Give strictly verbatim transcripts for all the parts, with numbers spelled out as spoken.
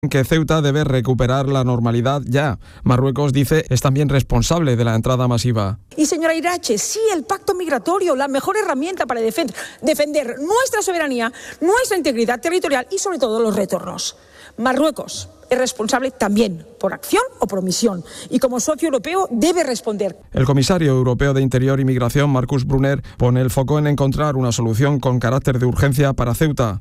que Ceuta debe recuperar la normalidad ya. Marruecos dice es también responsable de la entrada masiva. Y señora Irache, sí, el pacto migratorio, la mejor herramienta para defender, defender nuestra soberanía, nuestra integridad territorial y sobre todo los retornos. Marruecos es responsable también por acción o por omisión y como socio europeo debe responder. El comisario europeo de Interior y Migración, Markus Brunner, pone el foco en encontrar una solución con carácter de urgencia para Ceuta.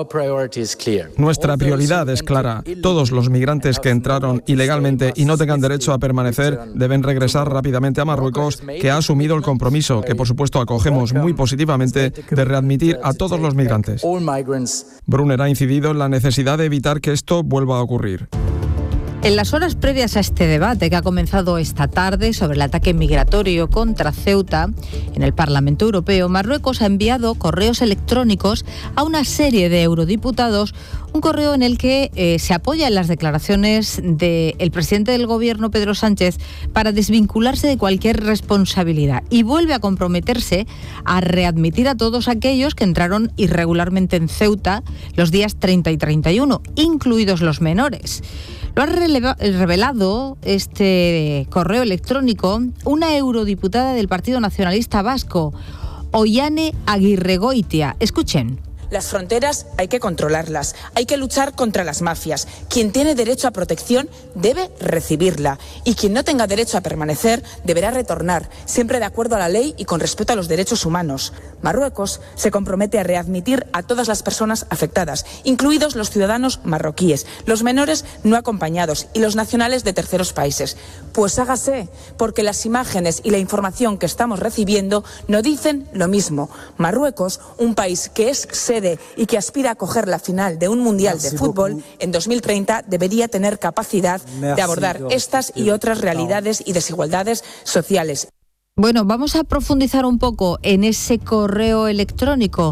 Nuestra prioridad es clara. Todos los migrantes que entraron ilegalmente y no tengan derecho a permanecer deben regresar rápidamente a Marruecos, que ha asumido el compromiso, que por supuesto acogemos muy positivamente, de readmitir a todos los migrantes. Brunner ha incidido en la necesidad de evitar que esto vuelva a ocurrir. En las horas previas a este debate que ha comenzado esta tarde sobre el ataque migratorio contra Ceuta, en el Parlamento Europeo, Marruecos ha enviado correos electrónicos a una serie de eurodiputados, un correo en el que eh, se apoya en las declaraciones del presidente del Gobierno, Pedro Sánchez, para desvincularse de cualquier responsabilidad y vuelve a comprometerse a readmitir a todos aquellos que entraron irregularmente en Ceuta los días treinta y treinta y uno, incluidos los menores. Lo ha revelado este correo electrónico una eurodiputada del Partido Nacionalista Vasco, Oihane Agirregoitia. Escuchen. Las fronteras hay que controlarlas, hay que luchar contra las mafias. Quien tiene derecho a protección debe recibirla y quien no tenga derecho a permanecer deberá retornar, siempre de acuerdo a la ley y con respeto a los derechos humanos. Marruecos se compromete a readmitir a todas las personas afectadas, incluidos los ciudadanos marroquíes, los menores no acompañados y los nacionales de terceros países. Pues hágase, porque las imágenes y la información que estamos recibiendo no dicen lo mismo. Marruecos, un país que es sede y que aspira a coger la final de un mundial de fútbol en dos mil treinta, debería tener capacidad de abordar estas y otras realidades y desigualdades sociales. Bueno, vamos a profundizar un poco en ese correo electrónico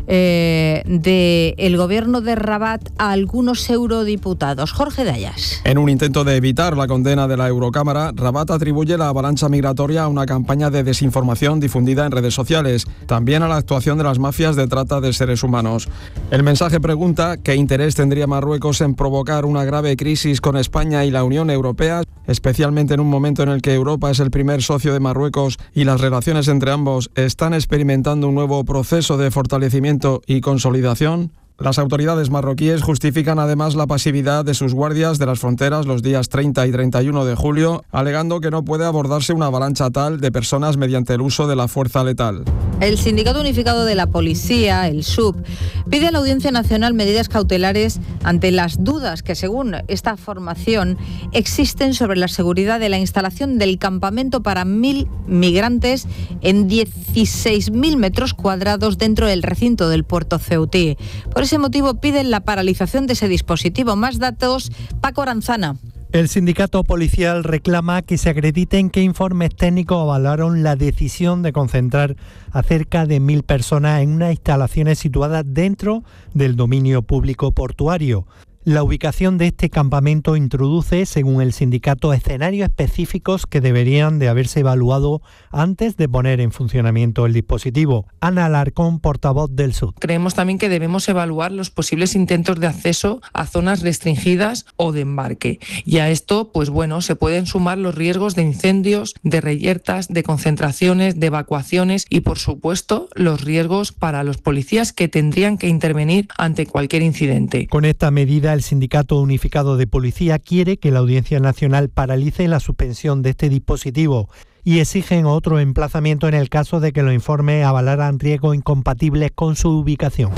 eh, del gobierno de Rabat a algunos eurodiputados. Jorge Dayas. En un intento de evitar la condena de la Eurocámara, Rabat atribuye la avalancha migratoria a una campaña de desinformación difundida en redes sociales, también a la actuación de las mafias de trata de seres humanos. El mensaje pregunta qué interés tendría Marruecos en provocar una grave crisis con España y la Unión Europea, especialmente en un momento en el que Europa es el primer socio de Marruecos y las relaciones entre ambos están experimentando un nuevo proceso de fortalecimiento y consolidación. Las autoridades marroquíes justifican además la pasividad de sus guardias de las fronteras los días treinta y treinta y uno de julio, alegando que no puede abordarse una avalancha tal de personas mediante el uso de la fuerza letal. El Sindicato Unificado de la Policía, el S U P, pide a la Audiencia Nacional medidas cautelares ante las dudas que, según esta formación, existen sobre la seguridad de la instalación del campamento para mil migrantes en dieciséis mil metros cuadrados dentro del recinto del puerto ceutí. Por ese motivo piden la paralización de ese dispositivo. Más datos, Paco Aranzana. El sindicato policial reclama que se acrediten qué informes técnicos avalaron la decisión de concentrar a cerca de mil personas en unas instalaciones situadas dentro del dominio público portuario. La ubicación de este campamento introduce, según el sindicato, escenarios específicos que deberían de haberse evaluado antes de poner en funcionamiento el dispositivo. Ana Alarcón, portavoz del S U D. Creemos también que debemos evaluar los posibles intentos de acceso a zonas restringidas o de embarque. Y a esto, pues bueno, se pueden sumar los riesgos de incendios, de reyertas, de concentraciones, de evacuaciones y, por supuesto, los riesgos para los policías que tendrían que intervenir ante cualquier incidente. Con esta medida, el Sindicato Unificado de Policía quiere que la Audiencia Nacional paralice la suspensión de este dispositivo y exigen otro emplazamiento en el caso de que los informes avalaran riesgos incompatibles con su ubicación.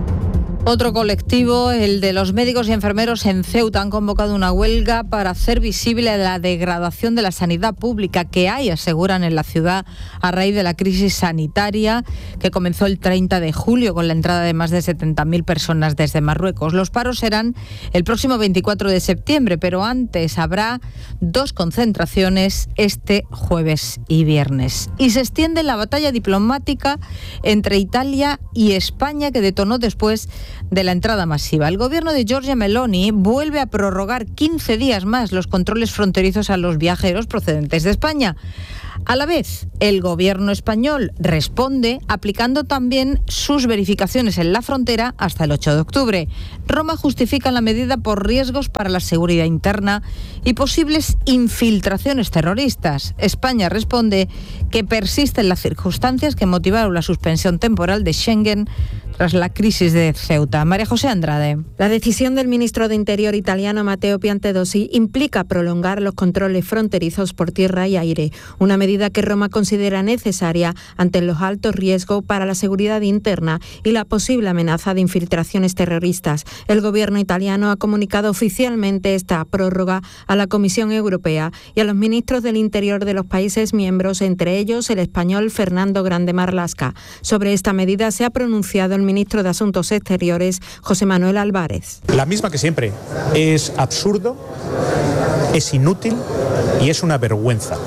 Otro colectivo, el de los médicos y enfermeros en Ceuta, han convocado una huelga para hacer visible la degradación de la sanidad pública que hay, aseguran, en la ciudad a raíz de la crisis sanitaria que comenzó el treinta de julio con la entrada de más de setenta mil personas desde Marruecos. Los paros serán el próximo veinticuatro de septiembre, pero antes habrá dos concentraciones este jueves y viernes. Y se extiende la batalla diplomática entre Italia y España, que detonó después de la entrada masiva. El gobierno de Giorgia Meloni vuelve a prorrogar quince días más los controles fronterizos a los viajeros procedentes de España. A la vez, el gobierno español responde aplicando también sus verificaciones en la frontera hasta el ocho de octubre. Roma justifica la medida por riesgos para la seguridad interna y posibles infiltraciones terroristas. España responde que persisten las circunstancias que motivaron la suspensión temporal de Schengen tras la crisis de Ceuta. María José Andrade. La decisión del ministro de Interior italiano Matteo Piantedosi implica prolongar los controles fronterizos por tierra y aire, una medida que Roma considera necesaria ante los altos riesgos para la seguridad interna y la posible amenaza de infiltraciones terroristas. El gobierno italiano ha comunicado oficialmente esta prórroga a la Comisión Europea y a los ministros del Interior de los países miembros, entre ellos el español Fernando Grande Marlaska. Sobre esta medida se ha pronunciado el ministro de Asuntos Exteriores, José Manuel Álvarez. La misma que siempre. Es absurdo, es inútil y es una vergüenza.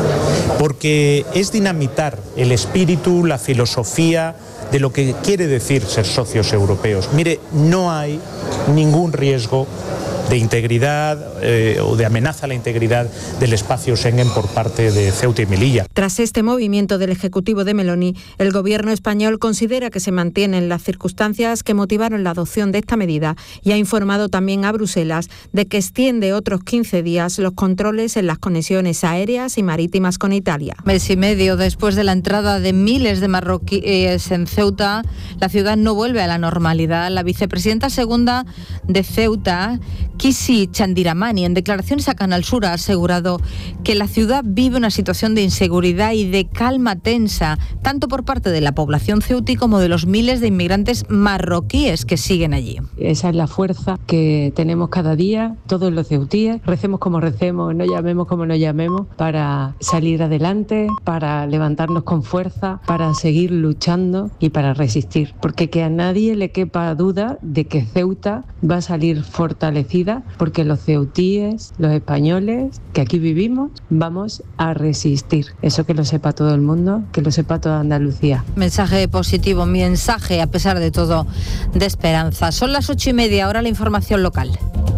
Porque es dinamitar el espíritu, la filosofía de lo que quiere decir ser socios europeos. Mire, no hay ningún riesgo de integridad eh, o de amenaza a la integridad del espacio Schengen por parte de Ceuta y Melilla. Tras este movimiento del Ejecutivo de Meloni, el gobierno español considera que se mantienen las circunstancias que motivaron la adopción de esta medida y ha informado también a Bruselas de que extiende otros quince días los controles en las conexiones aéreas y marítimas con Italia. Mes y medio después de la entrada de miles de marroquíes en Ceuta, la ciudad no vuelve a la normalidad. La vicepresidenta segunda de Ceuta, Kisi Chandiramani, en declaraciones a Canal Sur, ha asegurado que la ciudad vive una situación de inseguridad y de calma tensa, tanto por parte de la población ceutí como de los miles de inmigrantes marroquíes que siguen allí. Esa es la fuerza que tenemos cada día, todos los ceutíes, recemos como recemos, no llamemos como nos llamemos, para salir adelante, para levantarnos con fuerza, para seguir luchando y para resistir. Porque que a nadie le quepa duda de que Ceuta va a salir fortalecida, porque los ceutíes, los españoles que aquí vivimos, vamos a resistir. Eso que lo sepa todo el mundo, que lo sepa toda Andalucía. Mensaje positivo, mensaje a pesar de todo de esperanza. Son las ocho y media, ahora la información local.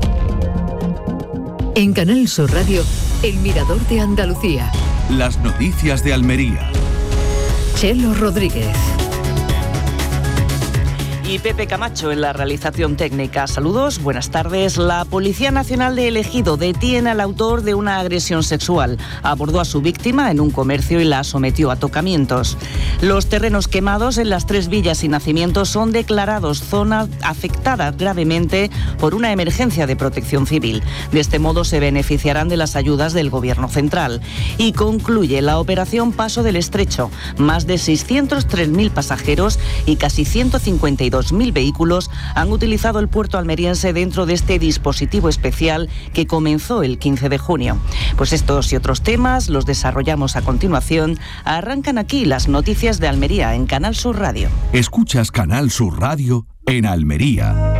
En Canal Sur Radio, El Mirador de Andalucía. Las noticias de Almería. Chelo Rodríguez. Y Pepe Camacho en la realización técnica. Saludos, buenas tardes. La Policía Nacional de El Ejido detiene al autor de una agresión sexual. Abordó a su víctima en un comercio y la sometió a tocamientos. Los terrenos quemados en las tres villas y nacimientos son declarados zona afectada gravemente por una emergencia de protección civil. De este modo se beneficiarán de las ayudas del Gobierno central. Y concluye la operación Paso del Estrecho. Más de seiscientos tres mil pasajeros y casi ciento cincuenta y dos mil vehículos han utilizado el puerto almeriense dentro de este dispositivo especial que comenzó el quince de junio. Pues estos y otros temas los desarrollamos a continuación. Arrancan aquí las noticias de Almería en Canal Sur Radio. Escuchas Canal Sur Radio en Almería.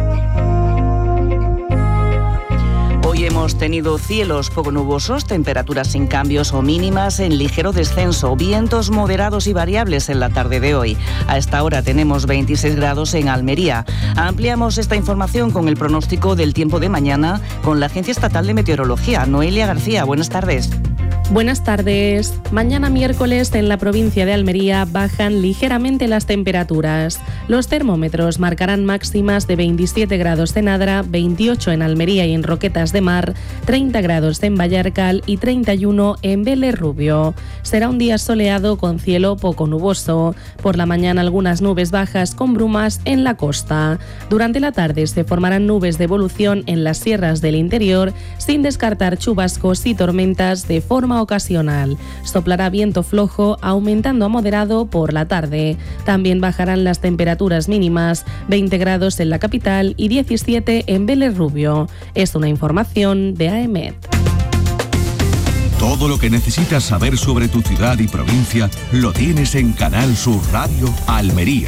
Hoy hemos tenido cielos poco nubosos, temperaturas sin cambios o mínimas en ligero descenso, vientos moderados y variables en la tarde de hoy. A esta hora tenemos veintiséis grados en Almería. Ampliamos esta información con el pronóstico del tiempo de mañana con la Agencia Estatal de Meteorología. Noelia García, buenas tardes. Buenas tardes. Mañana miércoles en la provincia de Almería bajan ligeramente las temperaturas. Los termómetros marcarán máximas de veintisiete grados en Adra, veintiocho en Almería y en Roquetas de Mar, treinta grados en Vallarcal y treinta y uno en Vélez Rubio. Será un día soleado con cielo poco nuboso. Por la mañana algunas nubes bajas con brumas en la costa. Durante la tarde se formarán nubes de evolución en las sierras del interior, sin descartar chubascos y tormentas de forma ocasional. Soplará viento flojo, aumentando a moderado por la tarde. También bajarán las temperaturas mínimas, veinte grados en la capital y diecisiete en Vélez Rubio. Es una información de A E M E T. Todo lo que necesitas saber sobre tu ciudad y provincia lo tienes en Canal Sur Radio Almería.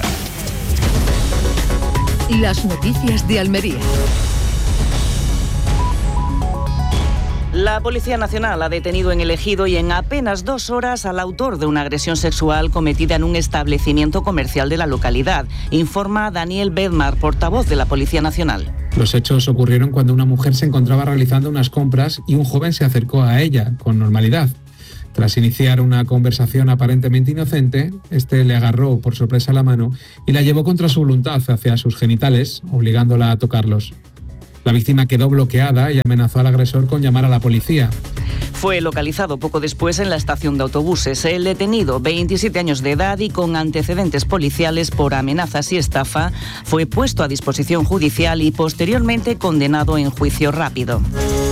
Las noticias de Almería. La La Policía Nacional ha detenido en el Ejido y en apenas dos horas al autor de una agresión sexual cometida en un establecimiento comercial de la localidad, informa Daniel Bedmar, portavoz de la Policía Nacional. Los hechos ocurrieron cuando una mujer se encontraba realizando unas compras y un joven se acercó a ella con normalidad. Tras iniciar una conversación aparentemente inocente, este le agarró por sorpresa la mano y la llevó contra su voluntad hacia sus genitales, obligándola a tocarlos. La víctima quedó bloqueada y amenazó al agresor con llamar a la policía. Fue localizado poco después en la estación de autobuses. El detenido, veintisiete años de edad y con antecedentes policiales por amenazas y estafa, fue puesto a disposición judicial y posteriormente condenado en juicio rápido.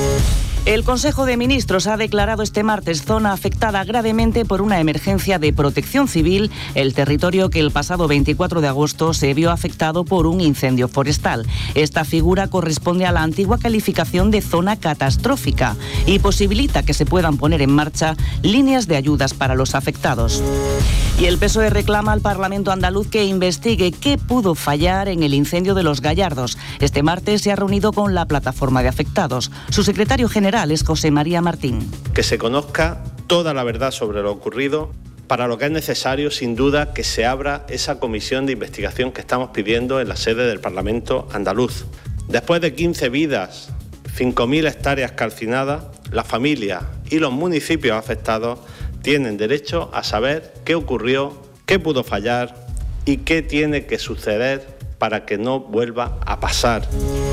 El Consejo de Ministros ha declarado este martes zona afectada gravemente por una emergencia de protección civil el territorio que el pasado veinticuatro de agosto se vio afectado por un incendio forestal. Esta figura corresponde a la antigua calificación de zona catastrófica y posibilita que se puedan poner en marcha líneas de ayudas para los afectados. Y el P S O E reclama al Parlamento andaluz que investigue qué pudo fallar en el incendio de Los Gallardos. Este martes se ha reunido con la plataforma de afectados. Su secretario general es José María Martín. Que se conozca toda la verdad sobre lo ocurrido, para lo que es necesario, sin duda, que se abra esa comisión de investigación que estamos pidiendo en la sede del Parlamento andaluz. Después de quince vidas, cinco mil hectáreas calcinadas, la familia y los municipios afectados tienen derecho a saber qué ocurrió, qué pudo fallar y qué tiene que suceder para que no vuelva a pasar.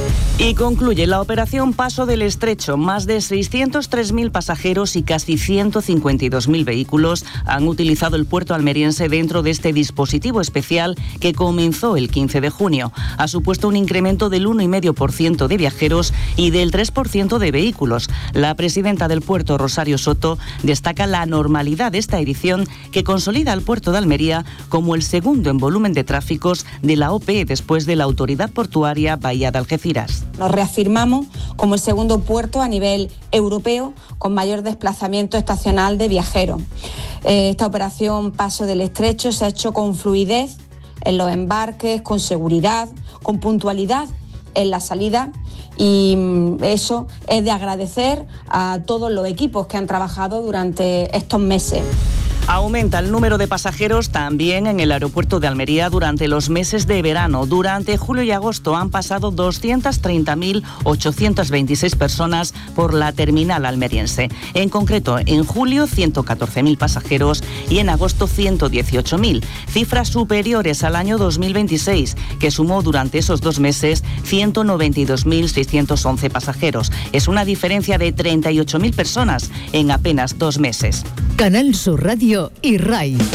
Y concluye la operación Paso del Estrecho. Más de seiscientos tres mil pasajeros y casi ciento cincuenta y dos mil vehículos han utilizado el puerto almeriense dentro de este dispositivo especial que comenzó el quince de junio. Ha supuesto un incremento del uno coma cinco por ciento de viajeros y del tres por ciento de vehículos. La presidenta del puerto, Rosario Soto, destaca la normalidad de esta edición que consolida al puerto de Almería como el segundo en volumen de tráficos de la O P E después de la Autoridad Portuaria Bahía de Algeciras. Nos reafirmamos como el segundo puerto a nivel europeo con mayor desplazamiento estacional de viajeros. Esta operación Paso del Estrecho se ha hecho con fluidez en los embarques, con seguridad, con puntualidad en la salida, y eso es de agradecer a todos los equipos que han trabajado durante estos meses. Aumenta el número de pasajeros también en el aeropuerto de Almería durante los meses de verano. Durante julio y agosto han pasado doscientas treinta mil ochocientas veintiséis personas por la terminal almeriense. En concreto, en julio ciento catorce mil pasajeros y en agosto ciento dieciocho mil. Cifras superiores al año dos mil veintiséis, que sumó durante esos dos meses ciento noventa y dos mil seiscientos once pasajeros. Es una diferencia de treinta y ocho mil personas en apenas dos meses. Canal Sur Radio y R A I.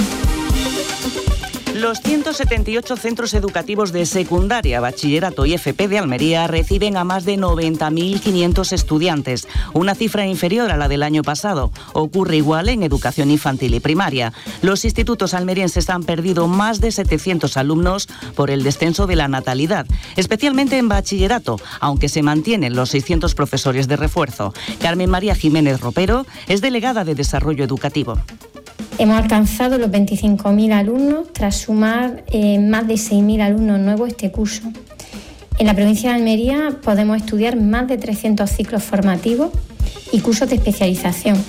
Los ciento setenta y ocho centros educativos de secundaria, bachillerato y F P de Almería reciben a más de noventa mil quinientos estudiantes, una cifra inferior a la del año pasado. Ocurre igual en educación infantil y primaria. Los institutos almerienses han perdido más de setecientos alumnos por el descenso de la natalidad, especialmente en bachillerato, aunque se mantienen los seiscientos profesores de refuerzo. Carmen María Jiménez Ropero es delegada de Desarrollo Educativo. Hemos alcanzado los veinticinco mil alumnos tras sumar eh, más de seis mil alumnos nuevos este curso. En la provincia de Almería podemos estudiar más de trescientos ciclos formativos y cursos de especialización.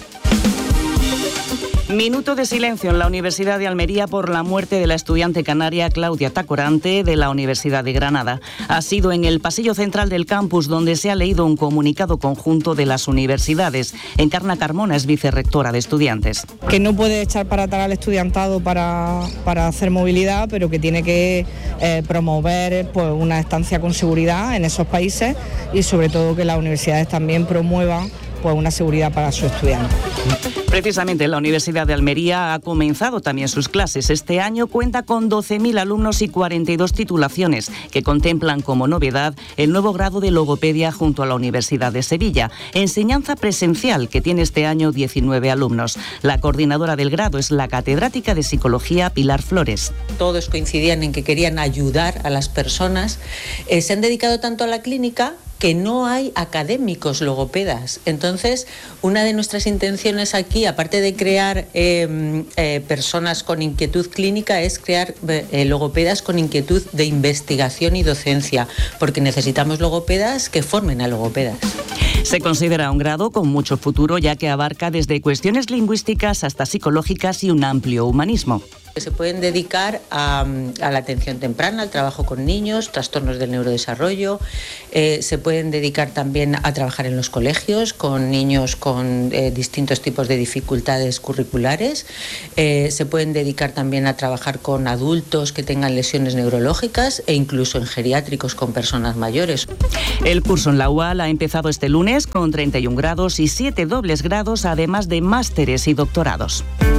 Minuto de silencio en la Universidad de Almería por la muerte de la estudiante canaria Claudia Tacorante de la Universidad de Granada. Ha sido en el pasillo central del campus donde se ha leído un comunicado conjunto de las universidades. Encarna Carmona es vicerrectora de estudiantes. Que no puede echar para atrás al estudiantado para, para hacer movilidad, pero que tiene que eh, promover pues, una estancia con seguridad en esos países y sobre todo que las universidades también promuevan pues, una seguridad para sus estudiantes. Precisamente la Universidad de Almería ha comenzado también sus clases. Este año cuenta con doce mil alumnos y cuarenta y dos titulaciones que contemplan como novedad el nuevo grado de logopedia junto a la Universidad de Sevilla. Enseñanza presencial que tiene este año diecinueve alumnos. La coordinadora del grado es la catedrática de Psicología Pilar Flores. Todos coincidían en que querían ayudar a las personas. Eh, se han dedicado tanto a la clínica que no hay académicos logopedas. Entonces, una de nuestras intenciones aquí, aparte de crear eh, eh, personas con inquietud clínica, es crear eh, logopedas con inquietud de investigación y docencia, porque necesitamos logopedas que formen a logopedas. Se considera un grado con mucho futuro, ya que abarca desde cuestiones lingüísticas hasta psicológicas y un amplio humanismo. Se pueden dedicar a, a la atención temprana, al trabajo con niños, trastornos del neurodesarrollo. Eh, se pueden dedicar también a trabajar en los colegios con niños con eh, distintos tipos de dificultades curriculares. Eh, se pueden dedicar también a trabajar con adultos que tengan lesiones neurológicas e incluso en geriátricos con personas mayores. El curso en la U A L ha empezado este lunes con treinta y un grados y siete dobles grados, además de másteres y doctorados.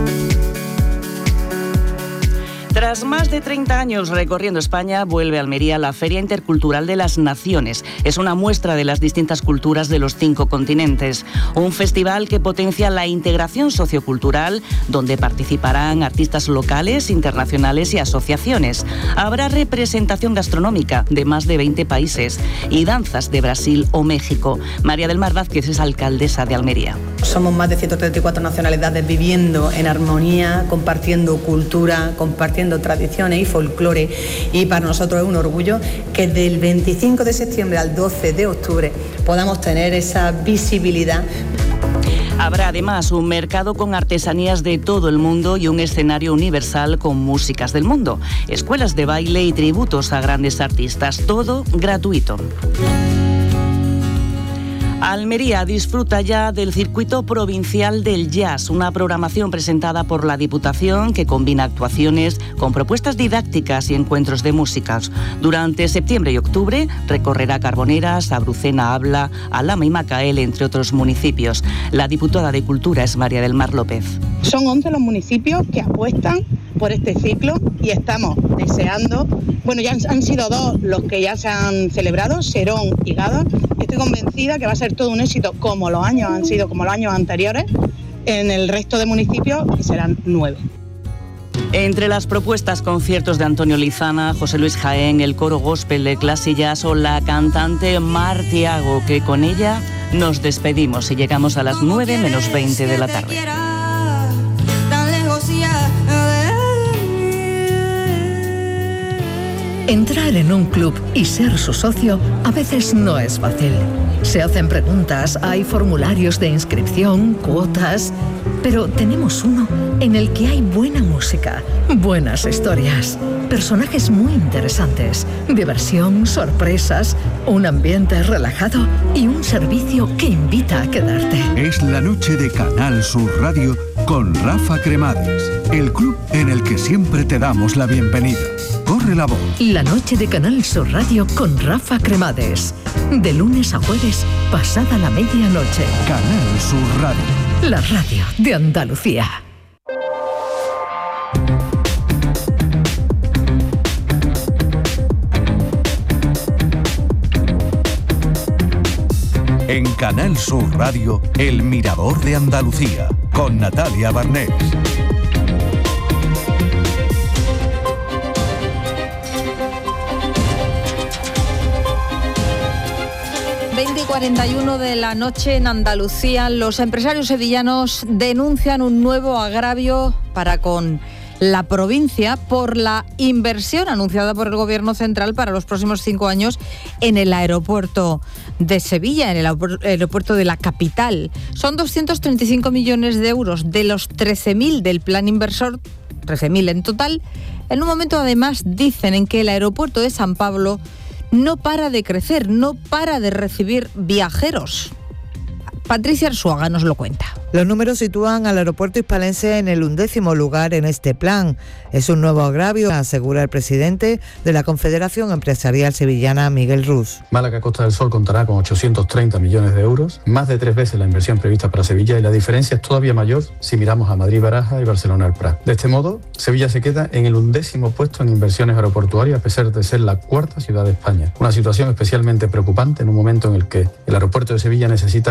Tras más de treinta años recorriendo España, vuelve a Almería la Feria Intercultural de las Naciones. Es una muestra de las distintas culturas de los cinco continentes. Un festival que potencia la integración sociocultural, donde participarán artistas locales, internacionales y asociaciones. Habrá representación gastronómica de más de veinte países y danzas de Brasil o México. María del Mar Vázquez es alcaldesa de Almería. Somos más de ciento treinta y cuatro nacionalidades viviendo en armonía, compartiendo cultura, compartiendo tradiciones y folclore, y para nosotros es un orgullo que del veinticinco de septiembre al doce de octubre podamos tener esa visibilidad. Habrá además un mercado con artesanías de todo el mundo y un escenario universal con músicas del mundo, escuelas de baile y tributos a grandes artistas, todo gratuito. Almería disfruta ya del circuito provincial del jazz, una programación presentada por la Diputación que combina actuaciones con propuestas didácticas y encuentros de músicas. Durante septiembre y octubre recorrerá Carboneras, Abrucena, Abla, Alhama y Macael, entre otros municipios. La diputada de Cultura es María del Mar López. Son once los municipios que apuestan por este ciclo y estamos deseando, bueno, ya han, han sido dos los que ya se han celebrado, Serón y Gada. Estoy convencida que va a ser todo un éxito como los años han sido, como los años anteriores, en el resto de municipios, que serán nueve. Entre las propuestas, conciertos de Antonio Lizana, José Luis Jaén, el coro gospel de Clase y Jazz o la cantante Mar Tiago, que con ella nos despedimos y llegamos a las nueve menos veinte de la tarde. Entrar en un club y ser su socio a veces no es fácil. Se hacen preguntas, hay formularios de inscripción, cuotas, pero tenemos uno en el que hay buena música, buenas historias, personajes muy interesantes, diversión, sorpresas, un ambiente relajado y un servicio que invita a quedarte. Es la noche de Canal Sur Radio con Rafa Cremades, el club en el que siempre te damos la bienvenida. Corre la voz. La noche de Canal Sur Radio con Rafa Cremades. De lunes a jueves, pasada la medianoche. Canal Sur Radio. La radio de Andalucía. En Canal Sur Radio, El Mirador de Andalucía, con Natalia Barnés. veinte y cuarenta y uno de la noche en Andalucía, los empresarios sevillanos denuncian un nuevo agravio para con la provincia por la inversión anunciada por el Gobierno central para los próximos cinco años en el aeropuerto de Sevilla, en el aeropuerto de la capital. Son doscientos treinta y cinco millones de euros de los trece mil del plan inversor, trece mil en total. En un momento, además, dicen en que el aeropuerto de San Pablo no para de crecer, no para de recibir viajeros. Patricia Arzuaga nos lo cuenta. Los números sitúan al aeropuerto hispalense en el undécimo lugar en este plan. Es un nuevo agravio, asegura el presidente de la Confederación Empresarial Sevillana, Miguel Ruz. Málaga Costa del Sol contará con ochocientos treinta millones de euros, más de tres veces la inversión prevista para Sevilla, y la diferencia es todavía mayor si miramos a Madrid, Baraja y Barcelona, el Prat. De este modo, Sevilla se queda en el undécimo puesto en inversiones aeroportuarias, a pesar de ser la cuarta ciudad de España. Una situación especialmente preocupante en un momento en el que el aeropuerto de Sevilla necesita capacidad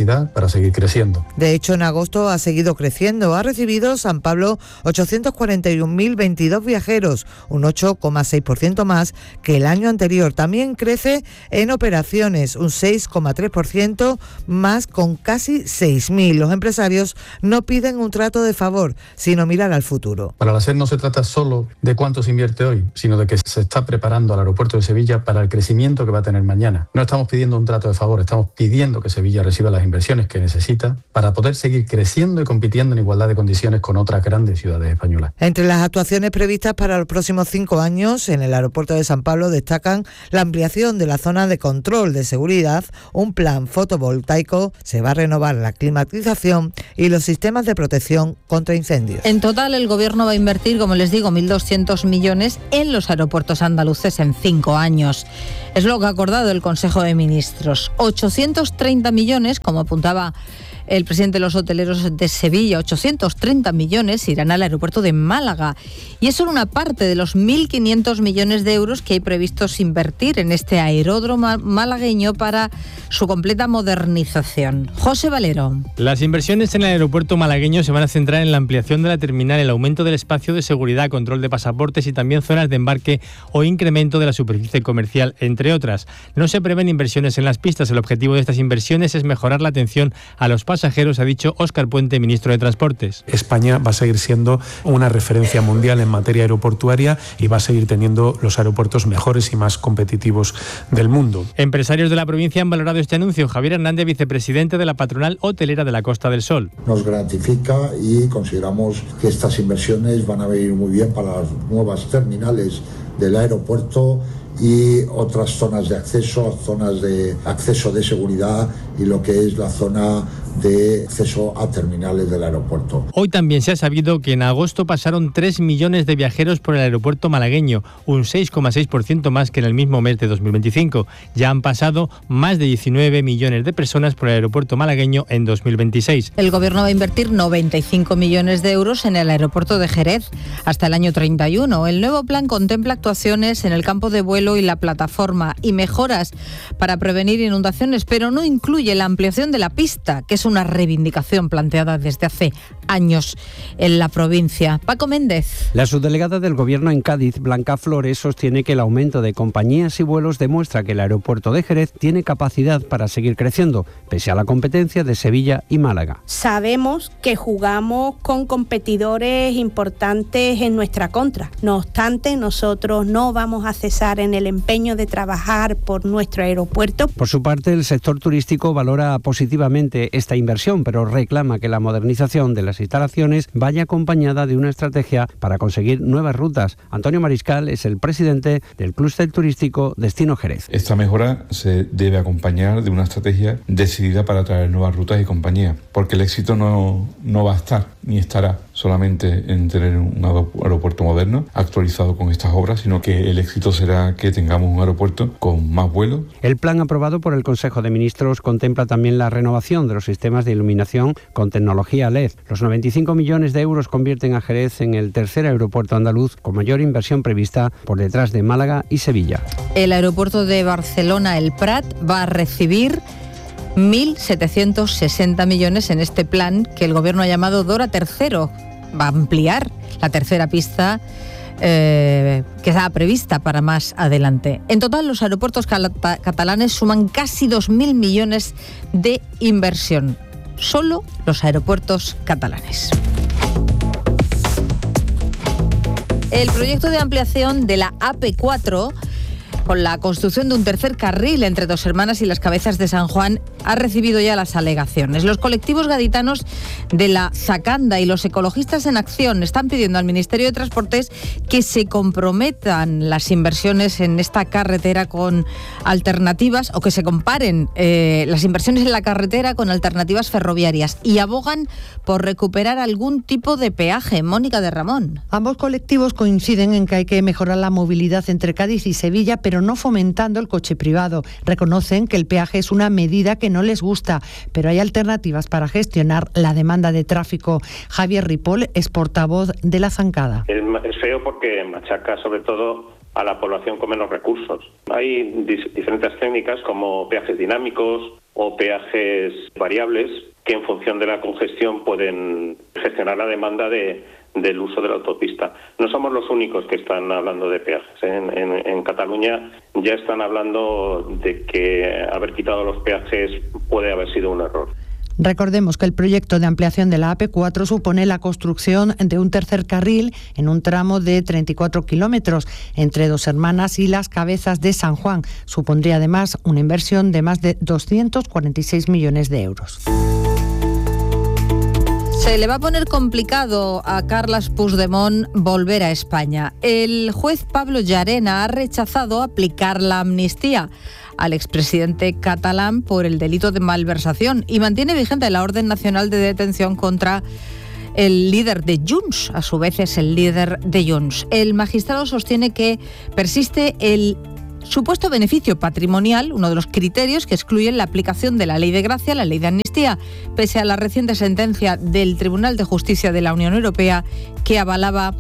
capacidad para seguir creciendo. De hecho, en agosto ha seguido creciendo. Ha recibido San Pablo ochocientos cuarenta y un mil veintidós viajeros, un ocho coma seis por ciento más que el año anterior. También crece en operaciones, un seis coma tres por ciento más, con casi seis mil. Los empresarios no piden un trato de favor, sino mirar al futuro. Para la SER no se trata solo de cuánto se invierte hoy, sino de que se está preparando al aeropuerto de Sevilla para el crecimiento que va a tener mañana. No estamos pidiendo un trato de favor, estamos pidiendo que Sevilla reciba las inversiones que necesita para poder seguir creciendo y compitiendo en igualdad de condiciones con otras grandes ciudades españolas. Entre las actuaciones previstas para los próximos cinco años en el aeropuerto de San Pablo destacan la ampliación de la zona de control de seguridad, un plan fotovoltaico, se va a renovar la climatización y los sistemas de protección contra incendios. En total, el Gobierno va a invertir, como les digo, mil doscientos millones en los aeropuertos andaluces en cinco años. Es lo que ha acordado el Consejo de Ministros. ochocientos treinta millones, como apuntaba el presidente de los hoteleros de Sevilla, ochocientos treinta millones irán al aeropuerto de Málaga. Y es solo una parte de los mil quinientos millones de euros que hay previstos invertir en este aeródromo malagueño para su completa modernización. José Valero. Las inversiones en el aeropuerto malagueño se van a centrar en la ampliación de la terminal, el aumento del espacio de seguridad, control de pasaportes y también zonas de embarque o incremento de la superficie comercial, entre otras. No se prevén inversiones en las pistas. El objetivo de estas inversiones es mejorar la atención a los pasajeros, ha dicho Óscar Puente, ministro de Transportes. España va a seguir siendo una referencia mundial en materia aeroportuaria y va a seguir teniendo los aeropuertos mejores y más competitivos del mundo. Empresarios de la provincia han valorado este anuncio. Javier Hernández, vicepresidente de la patronal hotelera de la Costa del Sol. Nos gratifica y consideramos que estas inversiones van a venir muy bien para las nuevas terminales del aeropuerto y otras zonas de acceso, zonas de acceso de seguridad y lo que es la zona de acceso a terminales del aeropuerto. Hoy también se ha sabido que en agosto pasaron tres millones de viajeros por el aeropuerto malagueño, un seis coma seis por ciento más que en el mismo mes de dos mil veinticinco. Ya han pasado más de diecinueve millones de personas por el aeropuerto malagueño en dos mil veintiséis. El Gobierno va a invertir noventa y cinco millones de euros en el aeropuerto de Jerez hasta el año treinta y uno. El nuevo plan contempla actuaciones en el campo de vuelo y la plataforma y mejoras para prevenir inundaciones, pero no incluye la ampliación de la pista, que es una reivindicación planteada desde hace años en la provincia. Paco Méndez. La subdelegada del Gobierno en Cádiz, Blanca Flores, sostiene que el aumento de compañías y vuelos demuestra que el aeropuerto de Jerez tiene capacidad para seguir creciendo, pese a la competencia de Sevilla y Málaga. Sabemos que jugamos con competidores importantes en nuestra contra. No obstante, nosotros no vamos a cesar en el empeño de trabajar por nuestro aeropuerto. Por su parte, el sector turístico valora positivamente esta inversión, pero reclama que la modernización de las instalaciones vaya acompañada de una estrategia para conseguir nuevas rutas. Antonio Mariscal es el presidente del clúster turístico Destino Jerez. Esta mejora se debe acompañar de una estrategia decidida para atraer nuevas rutas y compañías, porque el éxito no, no va a estar ni estará solamente en tener un aeropuerto moderno actualizado con estas obras, sino que el éxito será que tengamos un aeropuerto con más vuelos. El plan aprobado por el Consejo de Ministros contempla también la renovación de los sistemas de iluminación con tecnología L E D. Los noventa y cinco millones de euros convierten a Jerez en el tercer aeropuerto andaluz con mayor inversión prevista, por detrás de Málaga y Sevilla. El aeropuerto de Barcelona, el Prat, va a recibir mil setecientos sesenta millones en este plan que el Gobierno ha llamado Dora Tercero. Va a ampliar la tercera pista eh, que estaba prevista para más adelante. En total, los aeropuertos cal- catalanes suman casi dos mil millones de inversión. Solo los aeropuertos catalanes. El proyecto de ampliación de la A P cuatro, con la construcción de un tercer carril entre Dos Hermanas y Las Cabezas de San Juan, ha recibido ya las alegaciones. Los colectivos gaditanos de la Zacanda y los ecologistas en acción están pidiendo al Ministerio de Transportes que se comprometan las inversiones en esta carretera con alternativas, o que se comparen eh, las inversiones en la carretera con alternativas ferroviarias, y abogan por recuperar algún tipo de peaje. Mónica de Ramón. Ambos colectivos coinciden en que hay que mejorar la movilidad entre Cádiz y Sevilla, pero no fomentando el coche privado. Reconocen que el peaje es una medida que no les gusta, pero hay alternativas para gestionar la demanda de tráfico. Javier Ripoll es portavoz de la Zancada. Es feo porque machaca sobre todo a la población con menos recursos. Hay dis- diferentes técnicas como peajes dinámicos o peajes variables que en función de la congestión pueden gestionar la demanda de, del uso de la autopista. No somos los únicos que están hablando de peajes. En, en, en Cataluña ya están hablando de que haber quitado los peajes puede haber sido un error. Recordemos que el proyecto de ampliación de la A P cuatro supone la construcción de un tercer carril en un tramo de treinta y cuatro kilómetros entre Dos Hermanas y Las Cabezas de San Juan. Supondría además una inversión de más de doscientos cuarenta y seis millones de euros. Se le va a poner complicado a Carles Puigdemont volver a España. El juez Pablo Llarena ha rechazado aplicar la amnistía al expresidente catalán por el delito de malversación y mantiene vigente la orden nacional de detención contra el líder de Junts, a su vez es el líder de Junts. El magistrado sostiene que persiste el supuesto beneficio patrimonial, uno de los criterios que excluyen la aplicación de la ley de gracia, la ley de amnistía, pese a la reciente sentencia del Tribunal de Justicia de la Unión Europea que avalaba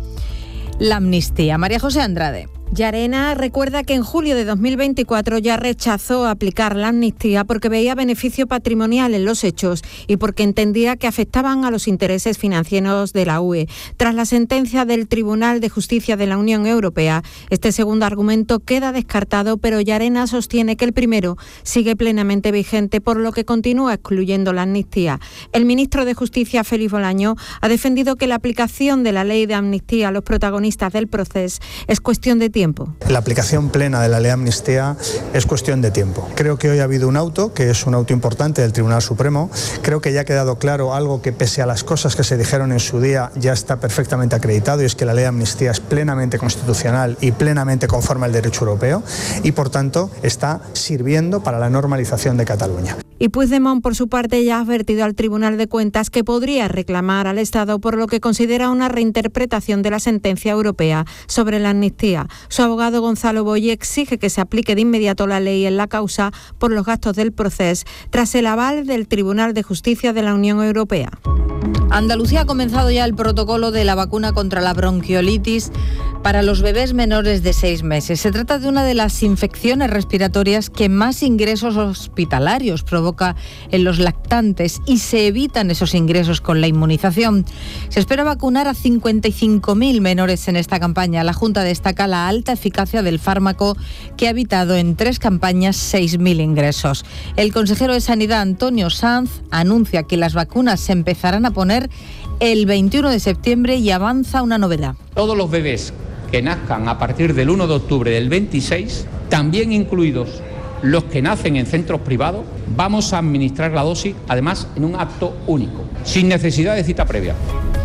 la amnistía. María José Andrade. Llarena recuerda que en julio de dos mil veinticuatro ya rechazó aplicar la amnistía porque veía beneficio patrimonial en los hechos y porque entendía que afectaban a los intereses financieros de la U E. Tras la sentencia del Tribunal de Justicia de la Unión Europea, este segundo argumento queda descartado, pero Llarena sostiene que el primero sigue plenamente vigente, por lo que continúa excluyendo la amnistía. El ministro de Justicia, Félix Bolaño, ha defendido que la aplicación de la ley de amnistía a los protagonistas del proceso es cuestión de tiempo. La aplicación plena de la ley de amnistía es cuestión de tiempo. Creo que hoy ha habido un auto, que es un auto importante del Tribunal Supremo. Creo que ya ha quedado claro algo que, pese a las cosas que se dijeron en su día, ya está perfectamente acreditado, y es que la ley de amnistía es plenamente constitucional y plenamente conforme al derecho europeo y, por tanto, está sirviendo para la normalización de Cataluña. Y Puigdemont, por su parte, ya ha advertido al Tribunal de Cuentas que podría reclamar al Estado por lo que considera una reinterpretación de la sentencia europea sobre la amnistía. Su abogado Gonzalo Boye exige que se aplique de inmediato la ley en la causa por los gastos del proceso, tras el aval del Tribunal de Justicia de la Unión Europea. Andalucía ha comenzado ya el protocolo de la vacuna contra la bronquiolitis para los bebés menores de seis meses. Se trata de una de las infecciones respiratorias que más ingresos hospitalarios provoca en los lactantes y se evitan esos ingresos con la inmunización. Se espera vacunar a cincuenta y cinco mil menores en esta campaña. La Junta destaca la alta eficacia del fármaco que ha evitado en tres campañas seis mil ingresos. El consejero de Sanidad, Antonio Sanz, anuncia que las vacunas se empezarán a poner el veintiuno de septiembre y avanza una novedad. Todos los bebés que nazcan a partir del uno de octubre del veintiséis, también incluidos los que nacen en centros privados, vamos a administrar la dosis, además, en un acto único, sin necesidad de cita previa.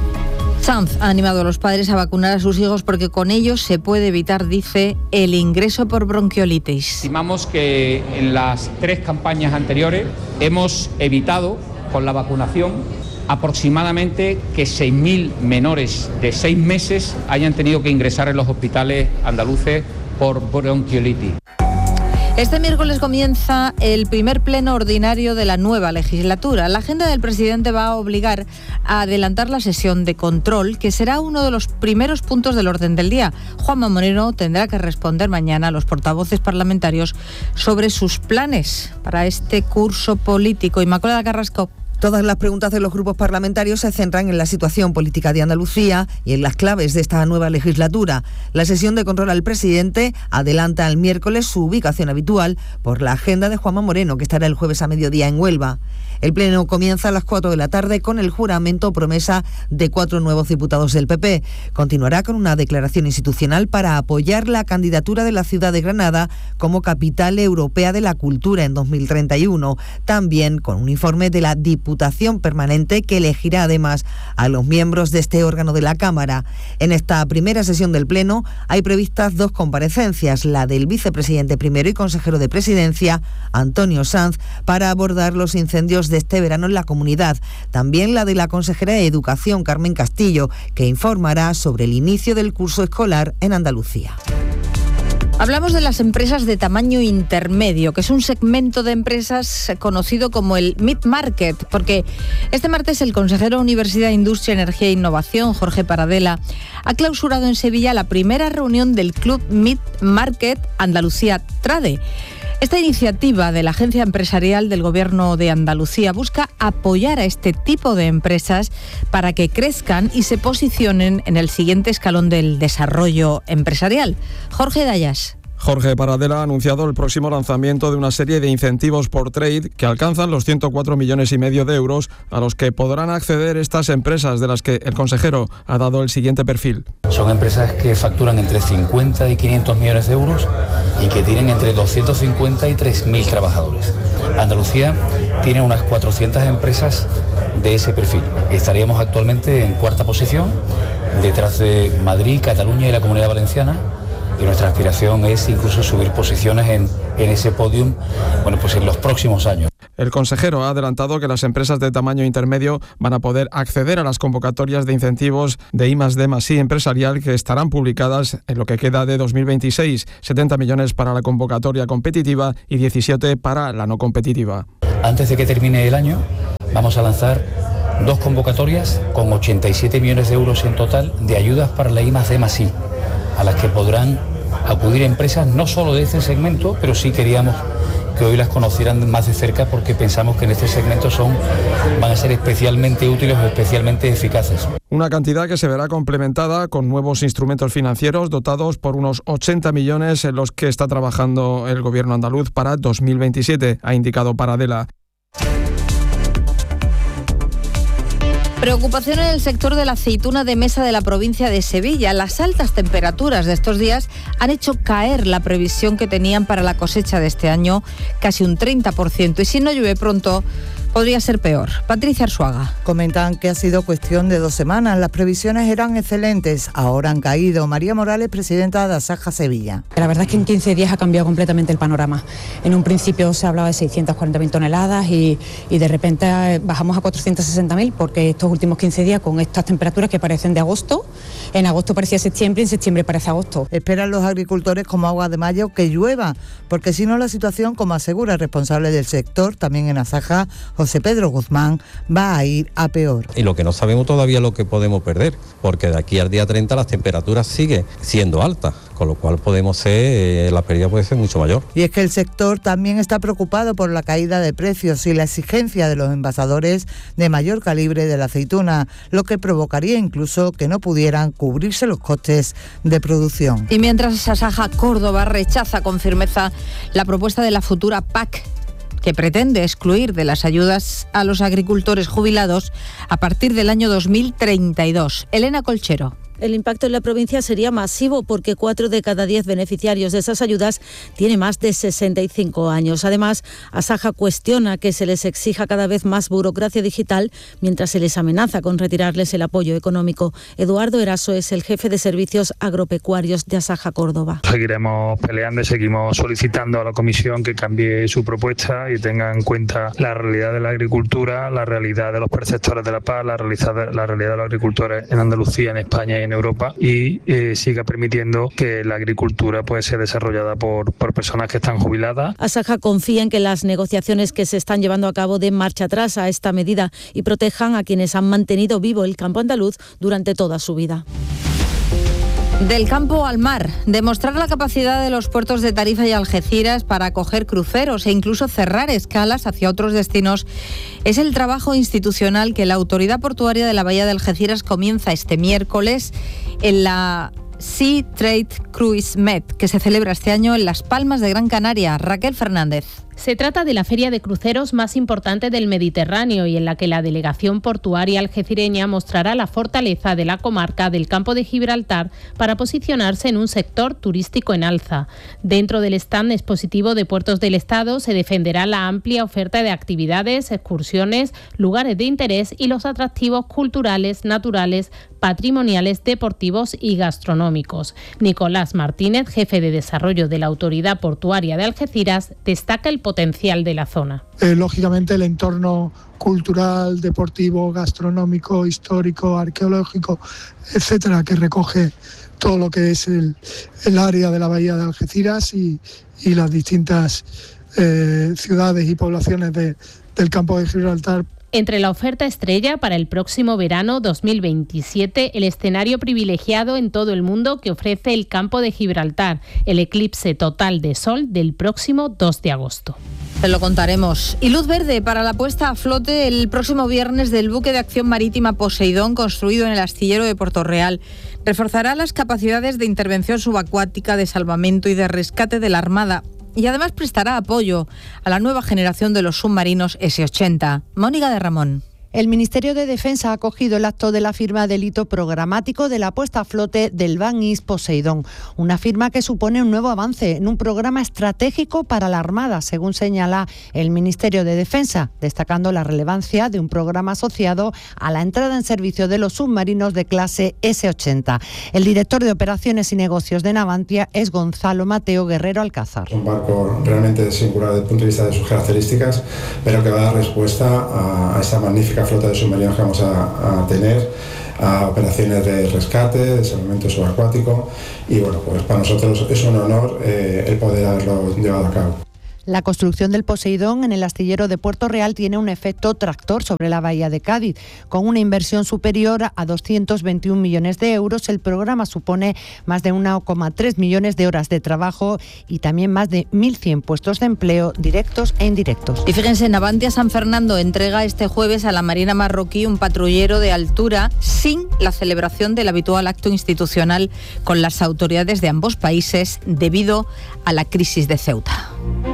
Sanz ha animado a los padres a vacunar a sus hijos porque con ellos se puede evitar, dice, el ingreso por bronquiolitis. Estimamos que en las tres campañas anteriores hemos evitado, con la vacunación, aproximadamente que seis mil menores de seis meses hayan tenido que ingresar en los hospitales andaluces por bronquiolitis. Este miércoles comienza el primer pleno ordinario de la nueva legislatura. La agenda del presidente va a obligar a adelantar la sesión de control, que será uno de los primeros puntos del orden del día. Juanma Moreno tendrá que responder mañana a los portavoces parlamentarios sobre sus planes para este curso político. Inmaculada Carrasco. Todas las preguntas de los grupos parlamentarios se centran en la situación política de Andalucía y en las claves de esta nueva legislatura. La sesión de control al presidente adelanta al miércoles su ubicación habitual por la agenda de Juanma Moreno, que estará el jueves a mediodía en Huelva. El pleno comienza a las cuatro de la tarde con el juramento promesa de cuatro nuevos diputados del P P. Continuará con una declaración institucional para apoyar la candidatura de la ciudad de Granada como capital europea de la cultura en dos mil treinta y uno. También con un informe de la Diputación Permanente que elegirá además a los miembros de este órgano de la Cámara. En esta primera sesión del pleno hay previstas dos comparecencias, la del vicepresidente primero y consejero de Presidencia, Antonio Sanz, para abordar los incendios de este verano en la comunidad. También la de la consejera de Educación, Carmen Castillo, que informará sobre el inicio del curso escolar en Andalucía. Hablamos de las empresas de tamaño intermedio, que es un segmento de empresas conocido como el mid-market, porque este martes el consejero de Universidad, Industria, Energía e Innovación, Jorge Paradela, ha clausurado en Sevilla la primera reunión del Club Mid-Market Andalucía Trade. Esta iniciativa de la Agencia Empresarial del Gobierno de Andalucía busca apoyar a este tipo de empresas para que crezcan y se posicionen en el siguiente escalón del desarrollo empresarial. Jorge Dayas. Jorge Paradela ha anunciado el próximo lanzamiento de una serie de incentivos por trade que alcanzan los ciento cuatro millones y medio de euros a los que podrán acceder estas empresas, de las que el consejero ha dado el siguiente perfil. Son empresas que facturan entre cincuenta y quinientos millones de euros y que tienen entre doscientos cincuenta y tres mil trabajadores. Andalucía tiene unas cuatrocientas empresas de ese perfil. Estaríamos actualmente en cuarta posición, detrás de Madrid, Cataluña y la Comunidad Valenciana. Y nuestra aspiración es incluso subir posiciones en, en ese podium, bueno, pues en los próximos años. El consejero ha adelantado que las empresas de tamaño intermedio van a poder acceder a las convocatorias de incentivos de I más D más I empresarial que estarán publicadas en lo que queda de dos mil veintiséis, setenta millones para la convocatoria competitiva y diecisiete para la no competitiva. Antes de que termine el año, vamos a lanzar dos convocatorias con ochenta y siete millones de euros en total de ayudas para la I más D más I, a las que podrán acudir empresas no solo de este segmento, pero sí queríamos que hoy las conocieran más de cerca porque pensamos que en este segmento son, van a ser especialmente útiles o especialmente eficaces. Una cantidad que se verá complementada con nuevos instrumentos financieros dotados por unos ochenta millones en los que está trabajando el gobierno andaluz para dos mil veintisiete, ha indicado Paradela. Preocupación en el sector de la aceituna de mesa de la provincia de Sevilla. Las altas temperaturas de estos días han hecho caer la previsión que tenían para la cosecha de este año casi un treinta por ciento. Y si no llueve pronto, podría ser peor. Patricia Arzuaga. Comentan que ha sido cuestión de dos semanas. Las previsiones eran excelentes, ahora han caído. María Morales, presidenta de Asaja Sevilla. La verdad es que en quince días ha cambiado completamente el panorama. En un principio se hablaba de seiscientas cuarenta mil toneladas y, y de repente bajamos a cuatrocientas sesenta mil porque estos últimos quince días con estas temperaturas que parecen de agosto, en agosto parecía septiembre y en septiembre parece agosto. Esperan los agricultores como agua de mayo que llueva, porque si no la situación, como asegura el responsable del sector, también en Asaja, José Pedro Guzmán, va a ir a peor. Y lo que no sabemos todavía es lo que podemos perder, porque de aquí al día treinta las temperaturas siguen siendo altas, con lo cual podemos ser, eh, la pérdida puede ser mucho mayor. Y es que el sector también está preocupado por la caída de precios y la exigencia de los envasadores de mayor calibre de la aceituna, lo que provocaría incluso que no pudieran cubrirse los costes de producción. Y mientras Asaja Córdoba rechaza con firmeza la propuesta de la futura P A C, que pretende excluir de las ayudas a los agricultores jubilados a partir del año dos mil treinta y dos. Elena Colchero. El impacto en la provincia sería masivo porque cuatro de cada diez beneficiarios de esas ayudas tiene más de sesenta y cinco años. Además, Asaja cuestiona que se les exija cada vez más burocracia digital mientras se les amenaza con retirarles el apoyo económico. Eduardo Eraso es el jefe de servicios agropecuarios de Asaja Córdoba. Seguiremos peleando y seguimos solicitando a la Comisión que cambie su propuesta y tenga en cuenta la realidad de la agricultura, la realidad de los perceptores de la P A C, la realidad, la realidad de los agricultores en Andalucía, en España y en Europa, y eh, siga permitiendo que la agricultura pueda ser desarrollada por, por personas que están jubiladas. Asaja confía en que las negociaciones que se están llevando a cabo den marcha atrás a esta medida y protejan a quienes han mantenido vivo el campo andaluz durante toda su vida. Del campo al mar, demostrar la capacidad de los puertos de Tarifa y Algeciras para acoger cruceros e incluso cerrar escalas hacia otros destinos es el trabajo institucional que la Autoridad Portuaria de la Bahía de Algeciras comienza este miércoles en la Sea Trade Cruise Med, que se celebra este año en Las Palmas de Gran Canaria. Raquel Fernández. Se trata de la feria de cruceros más importante del Mediterráneo y en la que la delegación portuaria algecireña mostrará la fortaleza de la comarca del Campo de Gibraltar para posicionarse en un sector turístico en alza. Dentro del stand expositivo de Puertos del Estado se defenderá la amplia oferta de actividades, excursiones, lugares de interés y los atractivos culturales, naturales, patrimoniales, deportivos y gastronómicos. Nicolás Martínez, jefe de desarrollo de la Autoridad Portuaria de Algeciras, destaca el potencial de la zona. Eh, lógicamente el entorno cultural, deportivo, gastronómico, histórico, arqueológico, etcétera, que recoge todo lo que es el, el área de la bahía de Algeciras y, y las distintas eh, ciudades y poblaciones de, del campo de Gibraltar. Entre la oferta estrella para el próximo verano dos mil veintisiete, el escenario privilegiado en todo el mundo que ofrece el campo de Gibraltar, el eclipse total de sol del próximo dos de agosto. Te lo contaremos. Y luz verde para la puesta a flote el próximo viernes del buque de acción marítima Poseidón, construido en el astillero de Puerto Real. Reforzará las capacidades de intervención subacuática, de salvamento y de rescate de la Armada. Y además prestará apoyo a la nueva generación de los submarinos ese ochenta. Mónica de Ramón. El Ministerio de Defensa ha acogido el acto de la firma del hito programático de la puesta a flote del Van East Poseidón, una firma que supone un nuevo avance en un programa estratégico para la Armada, según señala el Ministerio de Defensa, destacando la relevancia de un programa asociado a la entrada en servicio de los submarinos de clase ese ochenta. El director de Operaciones y Negocios de Navantia es Gonzalo Mateo Guerrero Alcázar. Un barco realmente singular desde el punto de vista de sus características, pero que va a dar respuesta a, a esta magnífica flota de submarinos que vamos a, a tener, a operaciones de rescate, de salvamento subacuático, y bueno, pues para nosotros es un honor eh, el poder haberlo llevado a cabo. La construcción del Poseidón en el astillero de Puerto Real tiene un efecto tractor sobre la bahía de Cádiz. Con una inversión superior a doscientos veintiún millones de euros, el programa supone más de uno coma tres millones de horas de trabajo y también más de mil cien puestos de empleo directos e indirectos. Y fíjense, Navantia San Fernando entrega este jueves a la Marina marroquí un patrullero de altura sin la celebración del habitual acto institucional con las autoridades de ambos países debido a la crisis de Ceuta.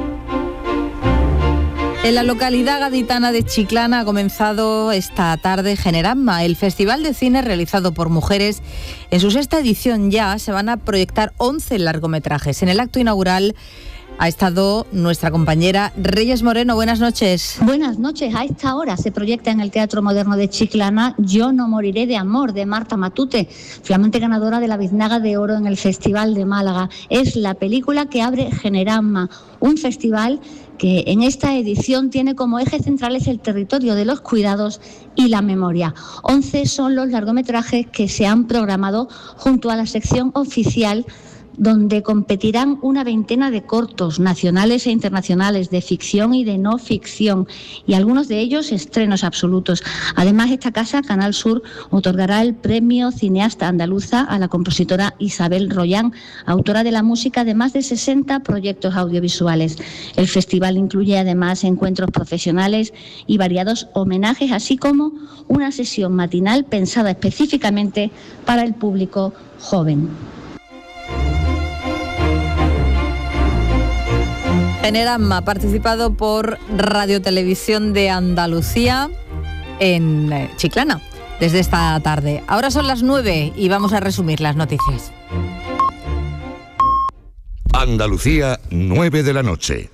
En la localidad gaditana de Chiclana ha comenzado esta tarde Generamma, el festival de cine realizado por mujeres. En su sexta edición ya se van a proyectar once largometrajes. En el acto inaugural ha estado nuestra compañera Reyes Moreno. Buenas noches. Buenas noches. A esta hora se proyecta en el Teatro Moderno de Chiclana Yo no moriré de amor, de Marta Matute, flamante ganadora de la Biznaga de Oro en el Festival de Málaga. Es la película que abre Generamma, un festival que en esta edición tiene como eje centrales el territorio de los cuidados y la memoria. once son los largometrajes que se han programado junto a la sección oficial, donde competirán una veintena de cortos nacionales e internacionales de ficción y de no ficción, y algunos de ellos estrenos absolutos. Además, esta casa, Canal Sur, otorgará el premio Cineasta Andaluza a la compositora Isabel Royán, autora de la música de más de sesenta proyectos audiovisuales. El festival incluye además encuentros profesionales y variados homenajes, así como una sesión matinal pensada específicamente para el público joven. Generamma, participado por Radio Televisión de Andalucía en Chiclana desde esta tarde. Ahora son las nueve y vamos a resumir las noticias. Andalucía, nueve de la noche.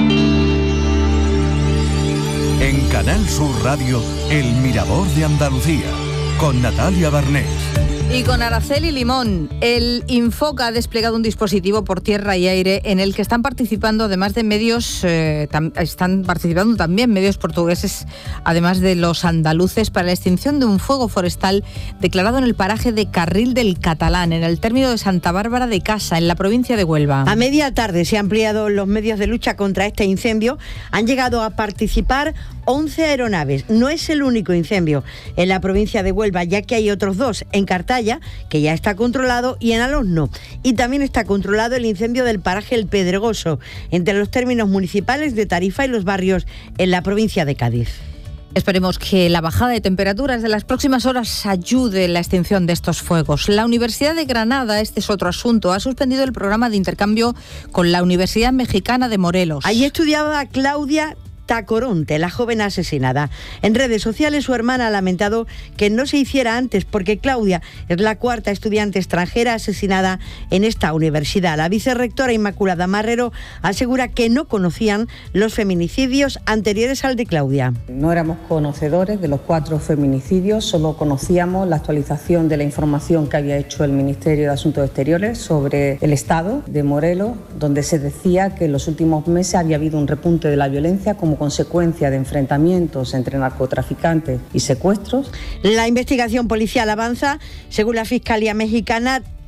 En Canal Sur Radio, El Mirador de Andalucía, con Natalia Barnés. Y con Araceli Limón, el Infoca ha desplegado un dispositivo por tierra y aire en el que están participando, además de medios, eh, tam, están participando también medios portugueses, además de los andaluces, para la extinción de un fuego forestal declarado en el paraje de Carril del Catalán, en el término de Santa Bárbara de Casa, en la provincia de Huelva. A media tarde se han ampliado los medios de lucha contra este incendio. Han llegado a participar once aeronaves. No es el único incendio en la provincia de Huelva, ya que hay otros dos en Cartaya, que ya está controlado, y en Alosno. Y también está controlado el incendio del paraje El Pedregoso, entre los términos municipales de Tarifa y Los Barrios, en la provincia de Cádiz. Esperemos que la bajada de temperaturas de las próximas horas ayude en la extinción de estos fuegos. La Universidad de Granada, este es otro asunto, ha suspendido el programa de intercambio con la Universidad Mexicana de Morelos. Allí estudiaba Claudia Tacoronte, la joven asesinada. En redes sociales su hermana ha lamentado que no se hiciera antes, porque Claudia es la cuarta estudiante extranjera asesinada en esta universidad. La vicerrectora Inmaculada Marrero asegura que no conocían los feminicidios anteriores al de Claudia. No éramos conocedores de los cuatro feminicidios, solo conocíamos la actualización de la información que había hecho el Ministerio de Asuntos Exteriores sobre el estado de Morelos, donde se decía que en los últimos meses había habido un repunte de la violencia como consecuencia de enfrentamientos entre narcotraficantes y secuestros. La investigación policial avanza. Según la Fiscalía Mexicana,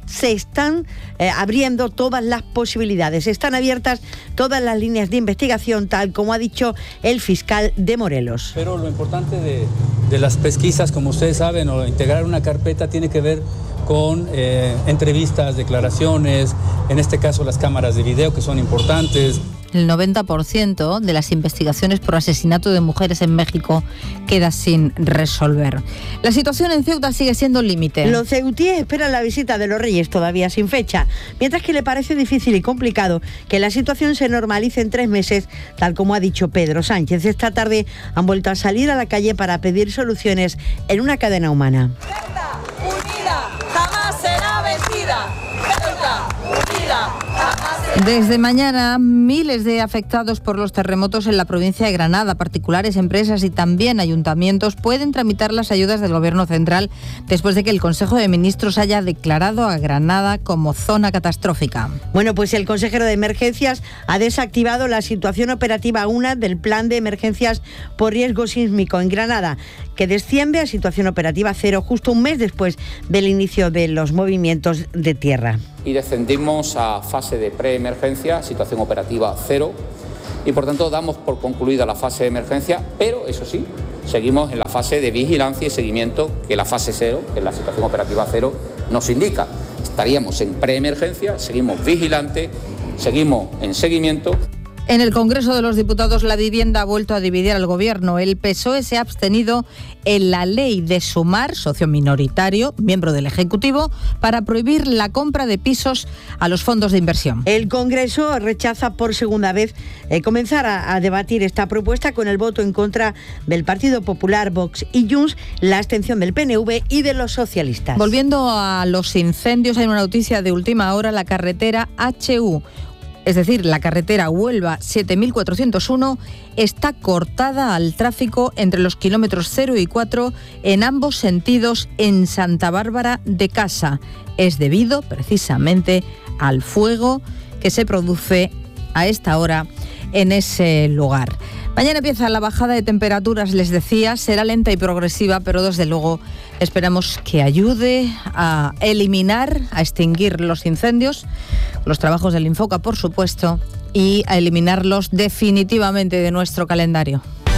se están eh, abriendo todas las posibilidades. Están abiertas todas las líneas de investigación, tal como ha dicho el fiscal de Morelos. Pero lo importante de, de las pesquisas, como ustedes saben, o integrar una carpeta tiene que ver con eh, entrevistas, declaraciones, en este caso las cámaras de video, que son importantes. El noventa por ciento de las investigaciones por asesinato de mujeres en México queda sin resolver. La situación en Ceuta sigue siendo límite. Los ceutíes esperan la visita de los Reyes, todavía sin fecha, mientras que le parece difícil y complicado que la situación se normalice en tres meses, tal como ha dicho Pedro Sánchez. Esta tarde han vuelto a salir a la calle para pedir soluciones en una cadena humana. Ceuta, unida, jamás será vencida. Ceuta, unida, jamás será. Desde mañana, miles de afectados por los terremotos en la provincia de Granada, particulares, empresas y también ayuntamientos, pueden tramitar las ayudas del Gobierno central después de que el Consejo de Ministros haya declarado a Granada como zona catastrófica. Bueno, pues el consejero de Emergencias ha desactivado la situación operativa uno del Plan de Emergencias por Riesgo Sísmico en Granada, que desciende a situación operativa cero justo un mes después del inicio de los movimientos de tierra. Y descendimos a fase de preemergencia, situación operativa cero, y por tanto damos por concluida la fase de emergencia, pero eso sí, seguimos en la fase de vigilancia y seguimiento que la fase cero, que es la situación operativa cero, nos indica. Estaríamos en preemergencia, seguimos vigilantes, seguimos en seguimiento. En el Congreso de los Diputados, la vivienda ha vuelto a dividir al Gobierno. El P S O E se ha abstenido en la ley de Sumar, socio minoritario, miembro del Ejecutivo, para prohibir la compra de pisos a los fondos de inversión. El Congreso rechaza por segunda vez eh, comenzar a, a debatir esta propuesta con el voto en contra del Partido Popular, Vox y Junts, la abstención del P N V y de los socialistas. Volviendo a los incendios, hay una noticia de última hora. La carretera H U, es decir, la carretera Huelva siete mil cuatrocientos uno, está cortada al tráfico entre los kilómetros cero y cuatro en ambos sentidos en Santa Bárbara de Casa. Es debido precisamente al fuego que se produce a esta hora en ese lugar. Mañana empieza la bajada de temperaturas, les decía, será lenta y progresiva, pero desde luego esperamos que ayude a eliminar, a extinguir los incendios, los trabajos del Infoca, por supuesto, y a eliminarlos definitivamente de nuestro calendario.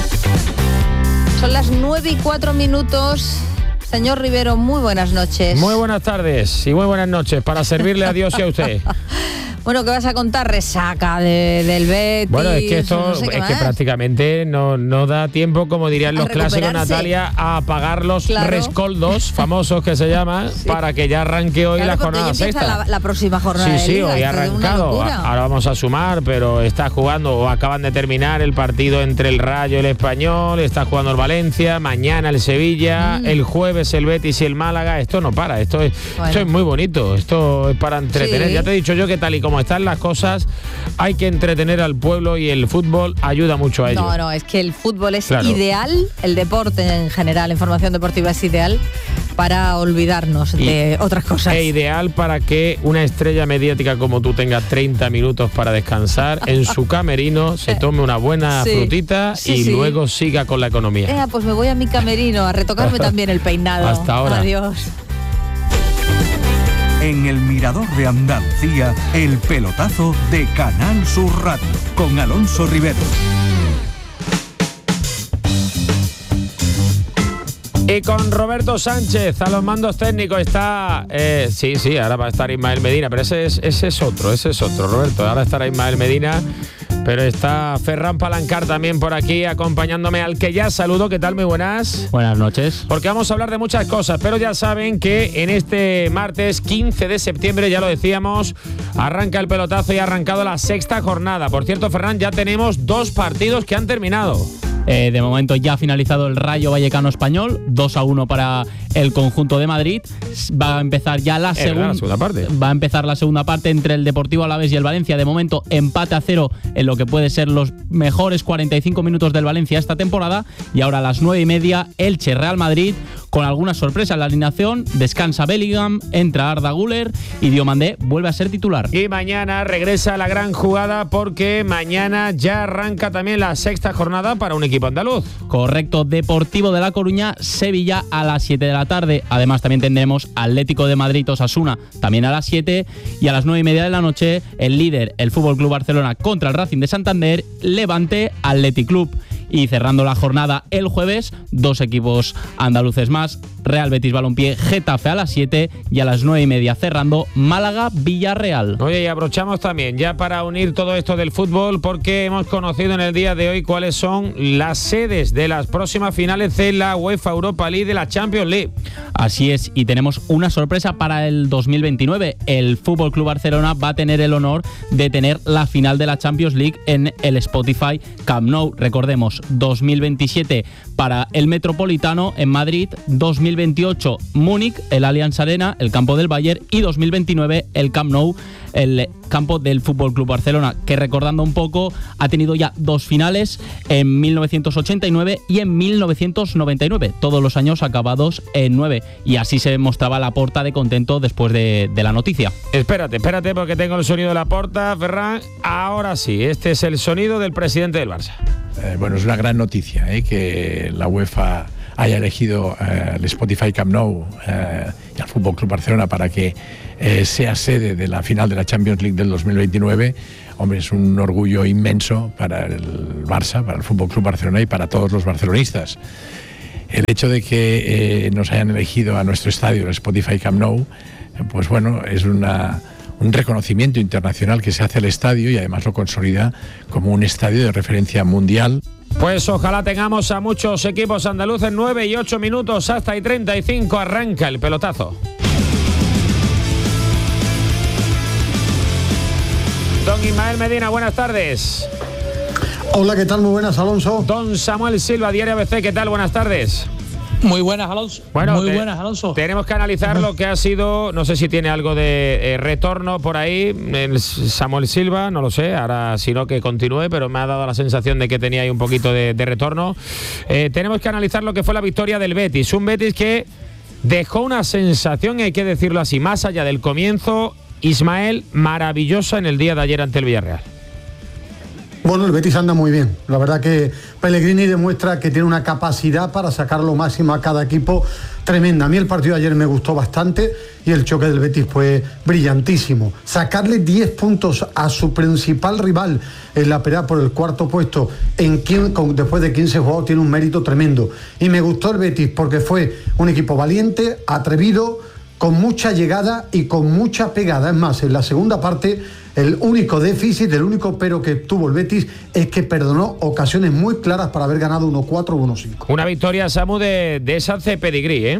Son las nueve y cuatro minutos. Señor Rivero, muy buenas noches. Muy buenas tardes y muy buenas noches para servirle a Dios y a usted. Bueno, ¿qué vas a contar? Resaca de, del Betis. Bueno, es que esto no sé es más. que prácticamente no, no da tiempo, como dirían los clásicos, Natalia, a apagar los claro. rescoldos famosos que se llaman sí. para que ya arranque hoy claro, la jornada sexta. La, la próxima jornada. Sí, sí, Liga, hoy ha arrancado. Ahora vamos a sumar, pero está jugando o acaban de terminar el partido entre el Rayo y el Español, está jugando el Valencia, mañana el Sevilla, mm. el jueves el Betis y el Málaga. Esto no para, esto es, bueno. esto es muy bonito, esto es para entretener. Sí. Ya te he dicho yo que tal y como están las cosas, hay que entretener al pueblo y el fútbol ayuda mucho a ello. No, no, es que el fútbol es claro. ideal, el deporte en general, la información deportiva es ideal para olvidarnos y, de otras cosas. Es ideal para que una estrella mediática como tú tenga treinta minutos para descansar en su camerino, se tome una buena sí. frutita sí, y sí. luego siga con la economía. Eh, pues me voy a mi camerino a retocarme también el peinado. Hasta ahora. Adiós. En el Mirador de Andalucía, el pelotazo de Canal Sur Radio, con Alonso Rivero. Y con Roberto Sánchez a los mandos técnicos está... Eh, sí, sí, ahora va a estar Ismael Medina, pero ese es, ese es otro, ese es otro, Roberto. Ahora estará Ismael Medina, pero está Ferran Palancar también por aquí acompañándome, al que ya saludo. ¿Qué tal? Muy buenas. Buenas noches. Porque vamos a hablar de muchas cosas, pero ya saben que en este martes quince de septiembre, ya lo decíamos, arranca el pelotazo y ha arrancado la sexta jornada. Por cierto, Ferran, ya tenemos dos partidos que han terminado. Eh, de momento ya ha finalizado el Rayo Vallecano Español, dos a uno para el conjunto de Madrid. Va a empezar ya la, segun- la segunda parte. Va a empezar la segunda parte entre el Deportivo Alavés y el Valencia. De momento empate a cero en lo que puede ser los mejores cuarenta y cinco minutos del Valencia esta temporada. Y ahora a las nueve y media, Elche Real Madrid, con algunas sorpresas en la alineación. Descansa Bellingham, entra Arda Güler y Diomandé vuelve a ser titular. Y mañana regresa la gran jugada porque mañana ya arranca también la sexta jornada para un equipo andaluz. Correcto, Deportivo de La Coruña, Sevilla a las siete de la tarde. Además también tendremos Atlético de Madrid, Osasuna también a las siete, y a las nueve y media de la noche el líder, el F C Barcelona contra el Racing de Santander, Levante Athletic Club. Y cerrando la jornada el jueves, dos equipos andaluces más, Real Betis Balompié, Getafe a las siete, y a las nueve y media cerrando Málaga Villarreal. Oye, y abrochamos también ya para unir todo esto del fútbol, porque hemos conocido en el día de hoy cuáles son las sedes de las próximas finales de la UEFA Europa League, de la Champions League. Así es, y tenemos una sorpresa para el dos mil veintinueve. El F C Barcelona va a tener el honor de tener la final de la Champions League en el Spotify Camp Nou. Recordemos, dos mil veintisiete para el Metropolitano en Madrid, dos mil veintiocho Múnich, el Allianz Arena, el campo del Bayern, y dos mil veintinueve el Camp Nou, el campo del F C Barcelona, que, recordando un poco, ha tenido ya dos finales en mil novecientos ochenta y nueve y en mil novecientos noventa y nueve, todos los años acabados en nueve, y así se mostraba Laporta de contento después de, de la noticia. Espérate, espérate, porque tengo el sonido de Laporta, Ferran. Ahora sí, este es el sonido del presidente del Barça. Eh, bueno, es una gran noticia eh, que la UEFA haya elegido eh, el Spotify Camp Nou eh, y al F C Barcelona para que eh, sea sede de la final de la Champions League del dos mil veintinueve. Hombre, es un orgullo inmenso para el Barça, para el F C Barcelona y para todos los barcelonistas. El hecho de que eh, nos hayan elegido a nuestro estadio, el Spotify Camp Nou, eh, pues bueno, es una... un reconocimiento internacional que se hace al estadio y además lo consolida como un estadio de referencia mundial. Pues ojalá tengamos a muchos equipos andaluces. Nueve y ocho minutos hasta y treinta y cinco arranca el pelotazo. Don Ismael Medina, buenas tardes. Hola, ¿qué tal? Muy buenas, Alonso. Don Samuel Silva, Diario A B C, ¿qué tal? Buenas tardes. Muy buenas, Alonso. Bueno, Muy te, buenas, Alonso. Tenemos que analizar lo que ha sido, no sé si tiene algo de eh, retorno por ahí, el Samuel Silva, no lo sé, ahora si no que continúe, pero me ha dado la sensación de que tenía ahí un poquito de, de retorno. Eh, tenemos que analizar lo que fue la victoria del Betis, un Betis que dejó una sensación, hay que decirlo así, más allá del comienzo, Ismael, maravillosa en el día de ayer ante el Villarreal. Bueno, el Betis anda muy bien. La verdad que Pellegrini demuestra que tiene una capacidad para sacar lo máximo a cada equipo tremenda. A mí el partido de ayer me gustó bastante y el choque del Betis fue brillantísimo. Sacarle diez puntos a su principal rival en la pelea por el cuarto puesto en quince, con, después de quince juegos tiene un mérito tremendo. Y me gustó el Betis porque fue un equipo valiente, atrevido, con mucha llegada y con mucha pegada. Es más, en la segunda parte, el único déficit, el único pero que tuvo el Betis es que perdonó ocasiones muy claras para haber ganado uno cuatro o uno cinco. Una victoria, Samu, de, de esas de pedigrí, ¿eh?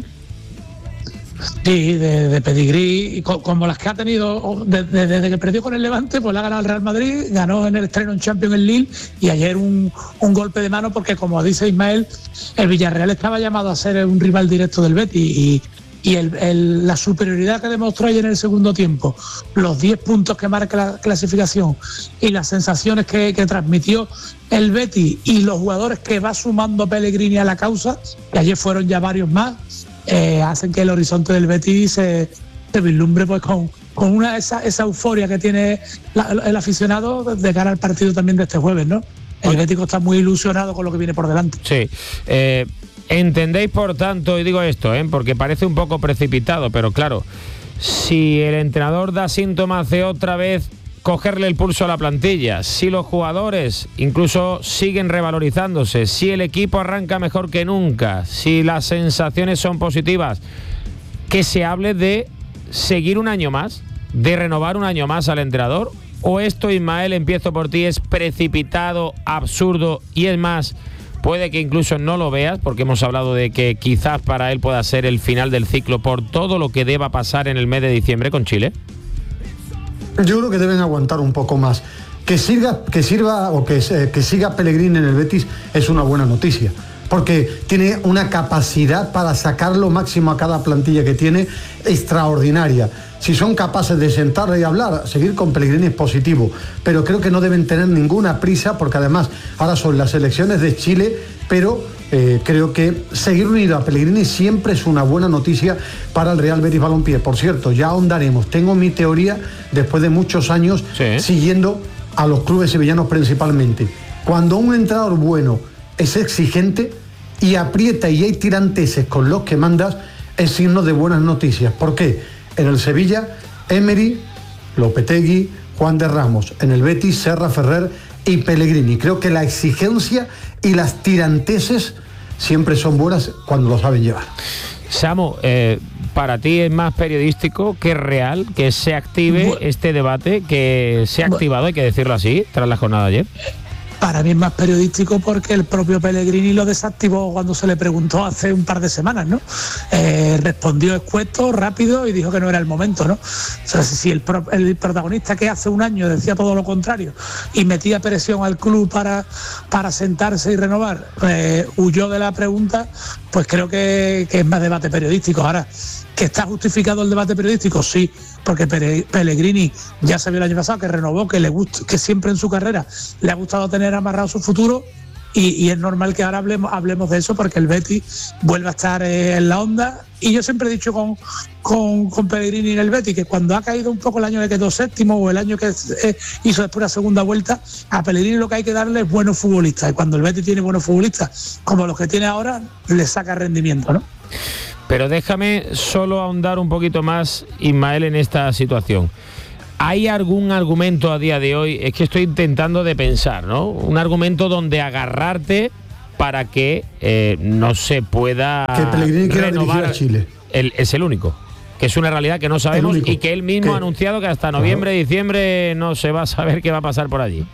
Sí, de, de pedigrí, como las que ha tenido desde, desde que perdió con el Levante, pues la ha ganado el Real Madrid, ganó en el estreno en Champions en Lille, y ayer un, un golpe de mano porque, como dice Ismael, el Villarreal estaba llamado a ser un rival directo del Betis y Y el, el, la superioridad que demostró ayer en el segundo tiempo, los diez puntos que marca la clasificación y las sensaciones que, que transmitió el Betis y los jugadores que va sumando Pellegrini a la causa, que ayer fueron ya varios más, eh, hacen que el horizonte del Betis se, se vislumbre pues con, con una esa, esa euforia que tiene la, el aficionado de cara al partido también de este jueves, ¿no? El Betis está muy ilusionado con lo que viene por delante. Sí, eh... entendéis, por tanto, y digo esto, ¿eh? porque parece un poco precipitado, pero claro, si el entrenador da síntomas de otra vez cogerle el pulso a la plantilla, si los jugadores incluso siguen revalorizándose, si el equipo arranca mejor que nunca, si las sensaciones son positivas, que se hable de seguir un año más, de renovar un año más al entrenador, o esto, Ismael, empiezo por ti, es precipitado, absurdo y es más, puede que incluso no lo veas, porque hemos hablado de que quizás para él pueda ser el final del ciclo por todo lo que deba pasar en el mes de diciembre con Chile? Yo creo que deben aguantar un poco más. Que sirva, que sirva o que, que siga Pellegrini en el Betis es una buena noticia. porque tiene una capacidad para sacar lo máximo a cada plantilla que tiene extraordinaria. Si son capaces de sentarle y hablar, seguir con Pellegrini es positivo, pero creo que no deben tener ninguna prisa, porque además ahora son las elecciones de Chile, pero eh, creo que seguir unido a Pellegrini siempre es una buena noticia para el Real Betis Balompié. Por cierto, ya ahondaremos, tengo mi teoría después de muchos años sí. siguiendo a los clubes sevillanos principalmente. Cuando un entrenador bueno es exigente y aprieta y hay tiranteses con los que mandas, es signo de buenas noticias. ¿Por qué? En el Sevilla, Emery, Lopetegui, Juan de Ramos. En el Betis, Serra, Ferrer y Pellegrini. Creo que la exigencia y las tiranteses siempre son buenas cuando lo saben llevar. Samu, eh, para ti es más periodístico que real que se active bueno, este debate, que se ha activado, bueno, hay que decirlo así, tras la jornada de ayer. Para mí es más periodístico porque el propio Pellegrini lo desactivó cuando se le preguntó hace un par de semanas, ¿no? Eh, respondió escueto, rápido y dijo que no era el momento, ¿no? O sea, si el, pro, el protagonista que hace un año decía todo lo contrario y metía presión al club para, para sentarse y renovar, eh, huyó de la pregunta, pues creo que, que es más debate periodístico. Ahora, ¿que está justificado el debate periodístico? Sí, porque Pellegrini ya se vio el año pasado que renovó, que le gusta, que siempre en su carrera le ha gustado tener amarrado su futuro y, y es normal que ahora hablemos, hablemos de eso porque el Betis vuelve a estar eh, en la onda. Y yo siempre he dicho con, con, con Pellegrini en el Betis que cuando ha caído un poco el año que quedó séptimo o el año que eh, hizo después la segunda vuelta, a Pellegrini lo que hay que darle es buenos futbolistas, y cuando el Betis tiene buenos futbolistas como los que tiene ahora, le saca rendimiento, ¿no? Pero déjame solo ahondar un poquito más, Ismael, en esta situación. ¿Hay algún argumento a día de hoy? Es que estoy intentando de pensar, ¿no? Un argumento donde agarrarte para que eh, no se pueda que Pellegrini quiera dirigir a Chile. El, es el único. Que es una realidad que no sabemos y que él mismo ¿Qué? ha anunciado que hasta noviembre, claro. diciembre no se va a saber qué va a pasar por allí.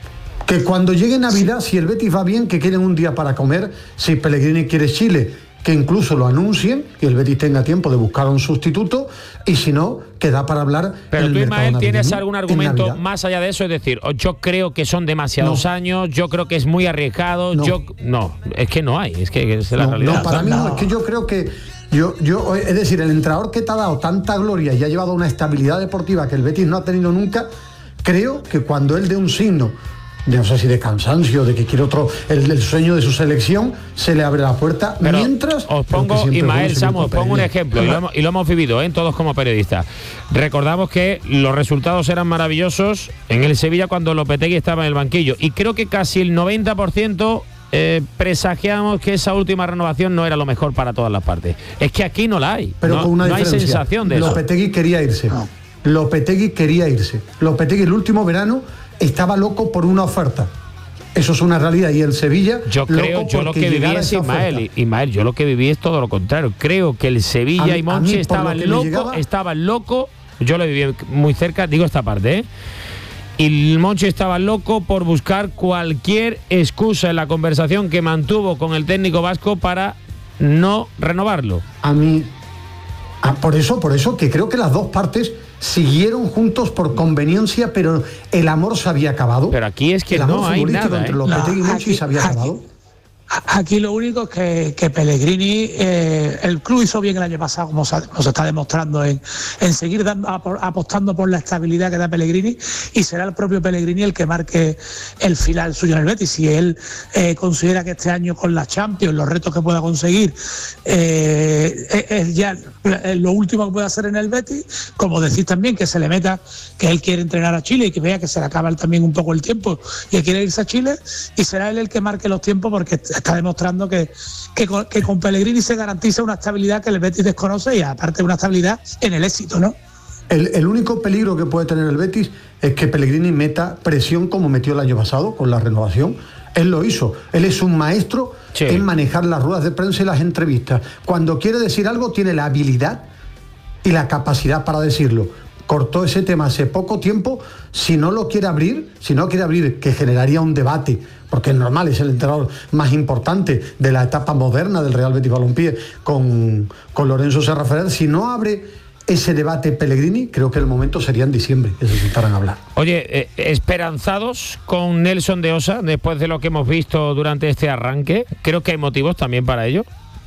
Que cuando llegue Navidad, si el Betis va bien, que quieren un día para comer, si Pellegrini quiere Chile, que incluso lo anuncien y el Betis tenga tiempo de buscar un sustituto, y si no, queda para hablar. Pero tú, Ismael, ¿tienes algún argumento más allá de eso? Es decir, yo creo que son demasiados no. años, yo creo que es muy arriesgado, no. yo no, es que no hay, es que es la no, realidad. No, para mí no, es que yo creo que yo, yo, es decir, el entrenador que te ha dado tanta gloria y ha llevado una estabilidad deportiva que el Betis no ha tenido nunca, creo que cuando él dé un signo, no sé si de cansancio, de que quiere otro, el, el sueño de su selección, se le abre la puerta. Pero mientras os pongo, Ismael, Samu, os pongo un ejemplo, y lo, hemos, y lo hemos vivido, ¿eh? Todos como periodistas. Recordamos que los resultados eran maravillosos en el Sevilla cuando Lopetegui estaba en el banquillo, y creo que casi el noventa por ciento eh, presagiamos que esa última renovación no era lo mejor para todas las partes. Es que aquí no la hay. Pero no, con una no hay sensación de eso. Lopetegui quería irse. No. Lopetegui quería irse. Lopetegui el último verano estaba loco por una oferta. Eso es una realidad. Y el Sevilla, yo creo, yo lo que viví es Ismael, Ismael, yo lo que viví es todo lo contrario. Creo que el Sevilla a, y Monchi estaban locos, llegaba... estaban locos. Yo lo viví muy cerca, digo esta parte, ¿eh? Y el Monchi estaba loco por buscar cualquier excusa en la conversación que mantuvo con el técnico vasco para no renovarlo. A mí, a, por eso, por eso que creo que las dos partes siguieron juntos por conveniencia, pero el amor se había acabado. Pero aquí es que no hay nada, entre ¿eh? Lopetegui no, y Monchi se había aquí, acabado. Aquí lo único es que, que Pellegrini, eh, el club hizo bien el año pasado, como se, como se está demostrando, en, en seguir dando, apostando por la estabilidad que da Pellegrini, y será el propio Pellegrini el que marque el final suyo en el Betis. Si él eh, considera que este año con la Champions, los retos que pueda conseguir, eh, es, es ya lo último que puede hacer en el Betis, como decís también, que se le meta que él quiere entrenar a Chile y que vea que se le acaba también un poco el tiempo y que quiere irse a Chile, y será él el que marque los tiempos, porque está demostrando que, que, con, que con Pellegrini se garantiza una estabilidad que el Betis desconoce, y aparte una estabilidad en el éxito, ¿no? El, el único peligro que puede tener el Betis es que Pellegrini meta presión como metió el año pasado con la renovación. Él lo hizo. Él es un maestro sí. en manejar las ruedas de prensa y las entrevistas. Cuando quiere decir algo, tiene la habilidad y la capacidad para decirlo. Cortó ese tema hace poco tiempo. Si no lo quiere abrir, si no quiere abrir, que generaría un debate, porque es normal, es el entrenador más importante de la etapa moderna del Real Betis Balompié con, con Lorenzo Serra Ferrer. Si no abre ese debate Pellegrini, creo que el momento sería en diciembre, que se sentaran a hablar. Oye, eh, esperanzados con Nelson de Osa, después de lo que hemos visto durante este arranque, creo que hay motivos también para ello.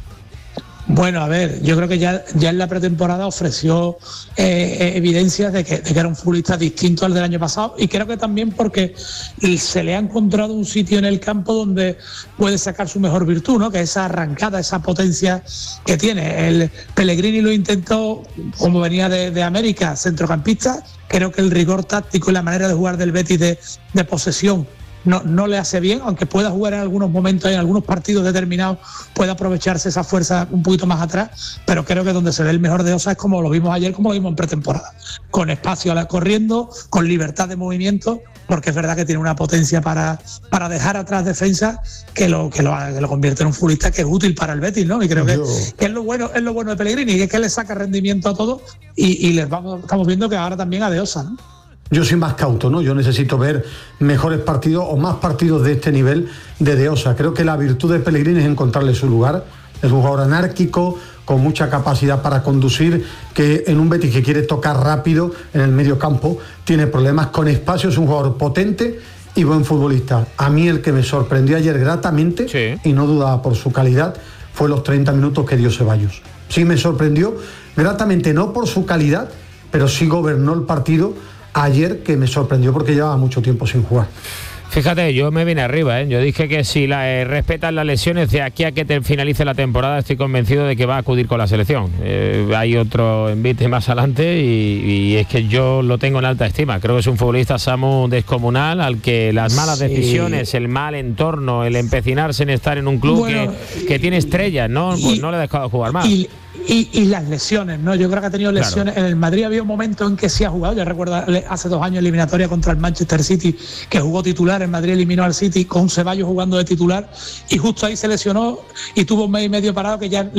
Bueno, a ver, yo creo que ya, ya en la pretemporada ofreció eh, evidencias de que, de que era un futbolista distinto al del año pasado, y creo que también porque se le ha encontrado un sitio en el campo donde puede sacar su mejor virtud, ¿no? Que esa arrancada, esa potencia que tiene. El Pellegrini lo intentó, como venía de, de América, centrocampista. Creo que el rigor táctico y la manera de jugar del Betis de, de posesión No, no le hace bien, aunque pueda jugar en algunos momentos, en algunos partidos determinados, puede aprovecharse esa fuerza un poquito más atrás, pero creo que donde se ve el mejor de Osa es como lo vimos ayer, como lo vimos en pretemporada, con espacio a la corriendo, con libertad de movimiento, porque es verdad que tiene una potencia para, para dejar atrás defensa que lo, que, lo, que lo convierte en un futbolista que es útil para el Betis, ¿no? Y creo que, que es lo bueno, es lo bueno de Pellegrini, que es que le saca rendimiento a todo, y, y les vamos, estamos viendo que ahora también a de Osa, ¿no? Yo soy más cauto, ¿no? Yo necesito ver mejores partidos o más partidos de este nivel de De Osa. Creo que la virtud de Pellegrini es encontrarle su lugar. Es un jugador anárquico, con mucha capacidad para conducir, que en un Betis que quiere tocar rápido en el medio campo, tiene problemas con espacio, es un jugador potente y buen futbolista. A mí el que me sorprendió ayer gratamente, sí, y no dudaba por su calidad, fue los treinta minutos que dio Ceballos. Sí me sorprendió gratamente, no por su calidad, pero sí gobernó el partido ayer, que me sorprendió porque llevaba mucho tiempo sin jugar. Fíjate, yo me vine arriba, ¿eh? Yo dije que si la, eh, respetan las lesiones de aquí a que te finalice la temporada, estoy convencido de que va a acudir con la selección. Eh, hay otro envite más adelante y, y es que yo lo tengo en alta estima. Creo que es un futbolista, Samu, descomunal, al que las malas sí. decisiones, el mal entorno, el empecinarse en estar en un club bueno, que, que tiene estrellas, ¿no? Pues y, no le ha dejado jugar más. Y, Y, y las lesiones, ¿no? Yo creo que ha tenido lesiones. Claro. En el Madrid había un momento en que sí ha jugado. Yo recuerdo hace dos años eliminatoria contra el Manchester City, que jugó titular. El Madrid eliminó al City con Ceballos jugando de titular y justo ahí se lesionó y tuvo un mes y medio parado, que ya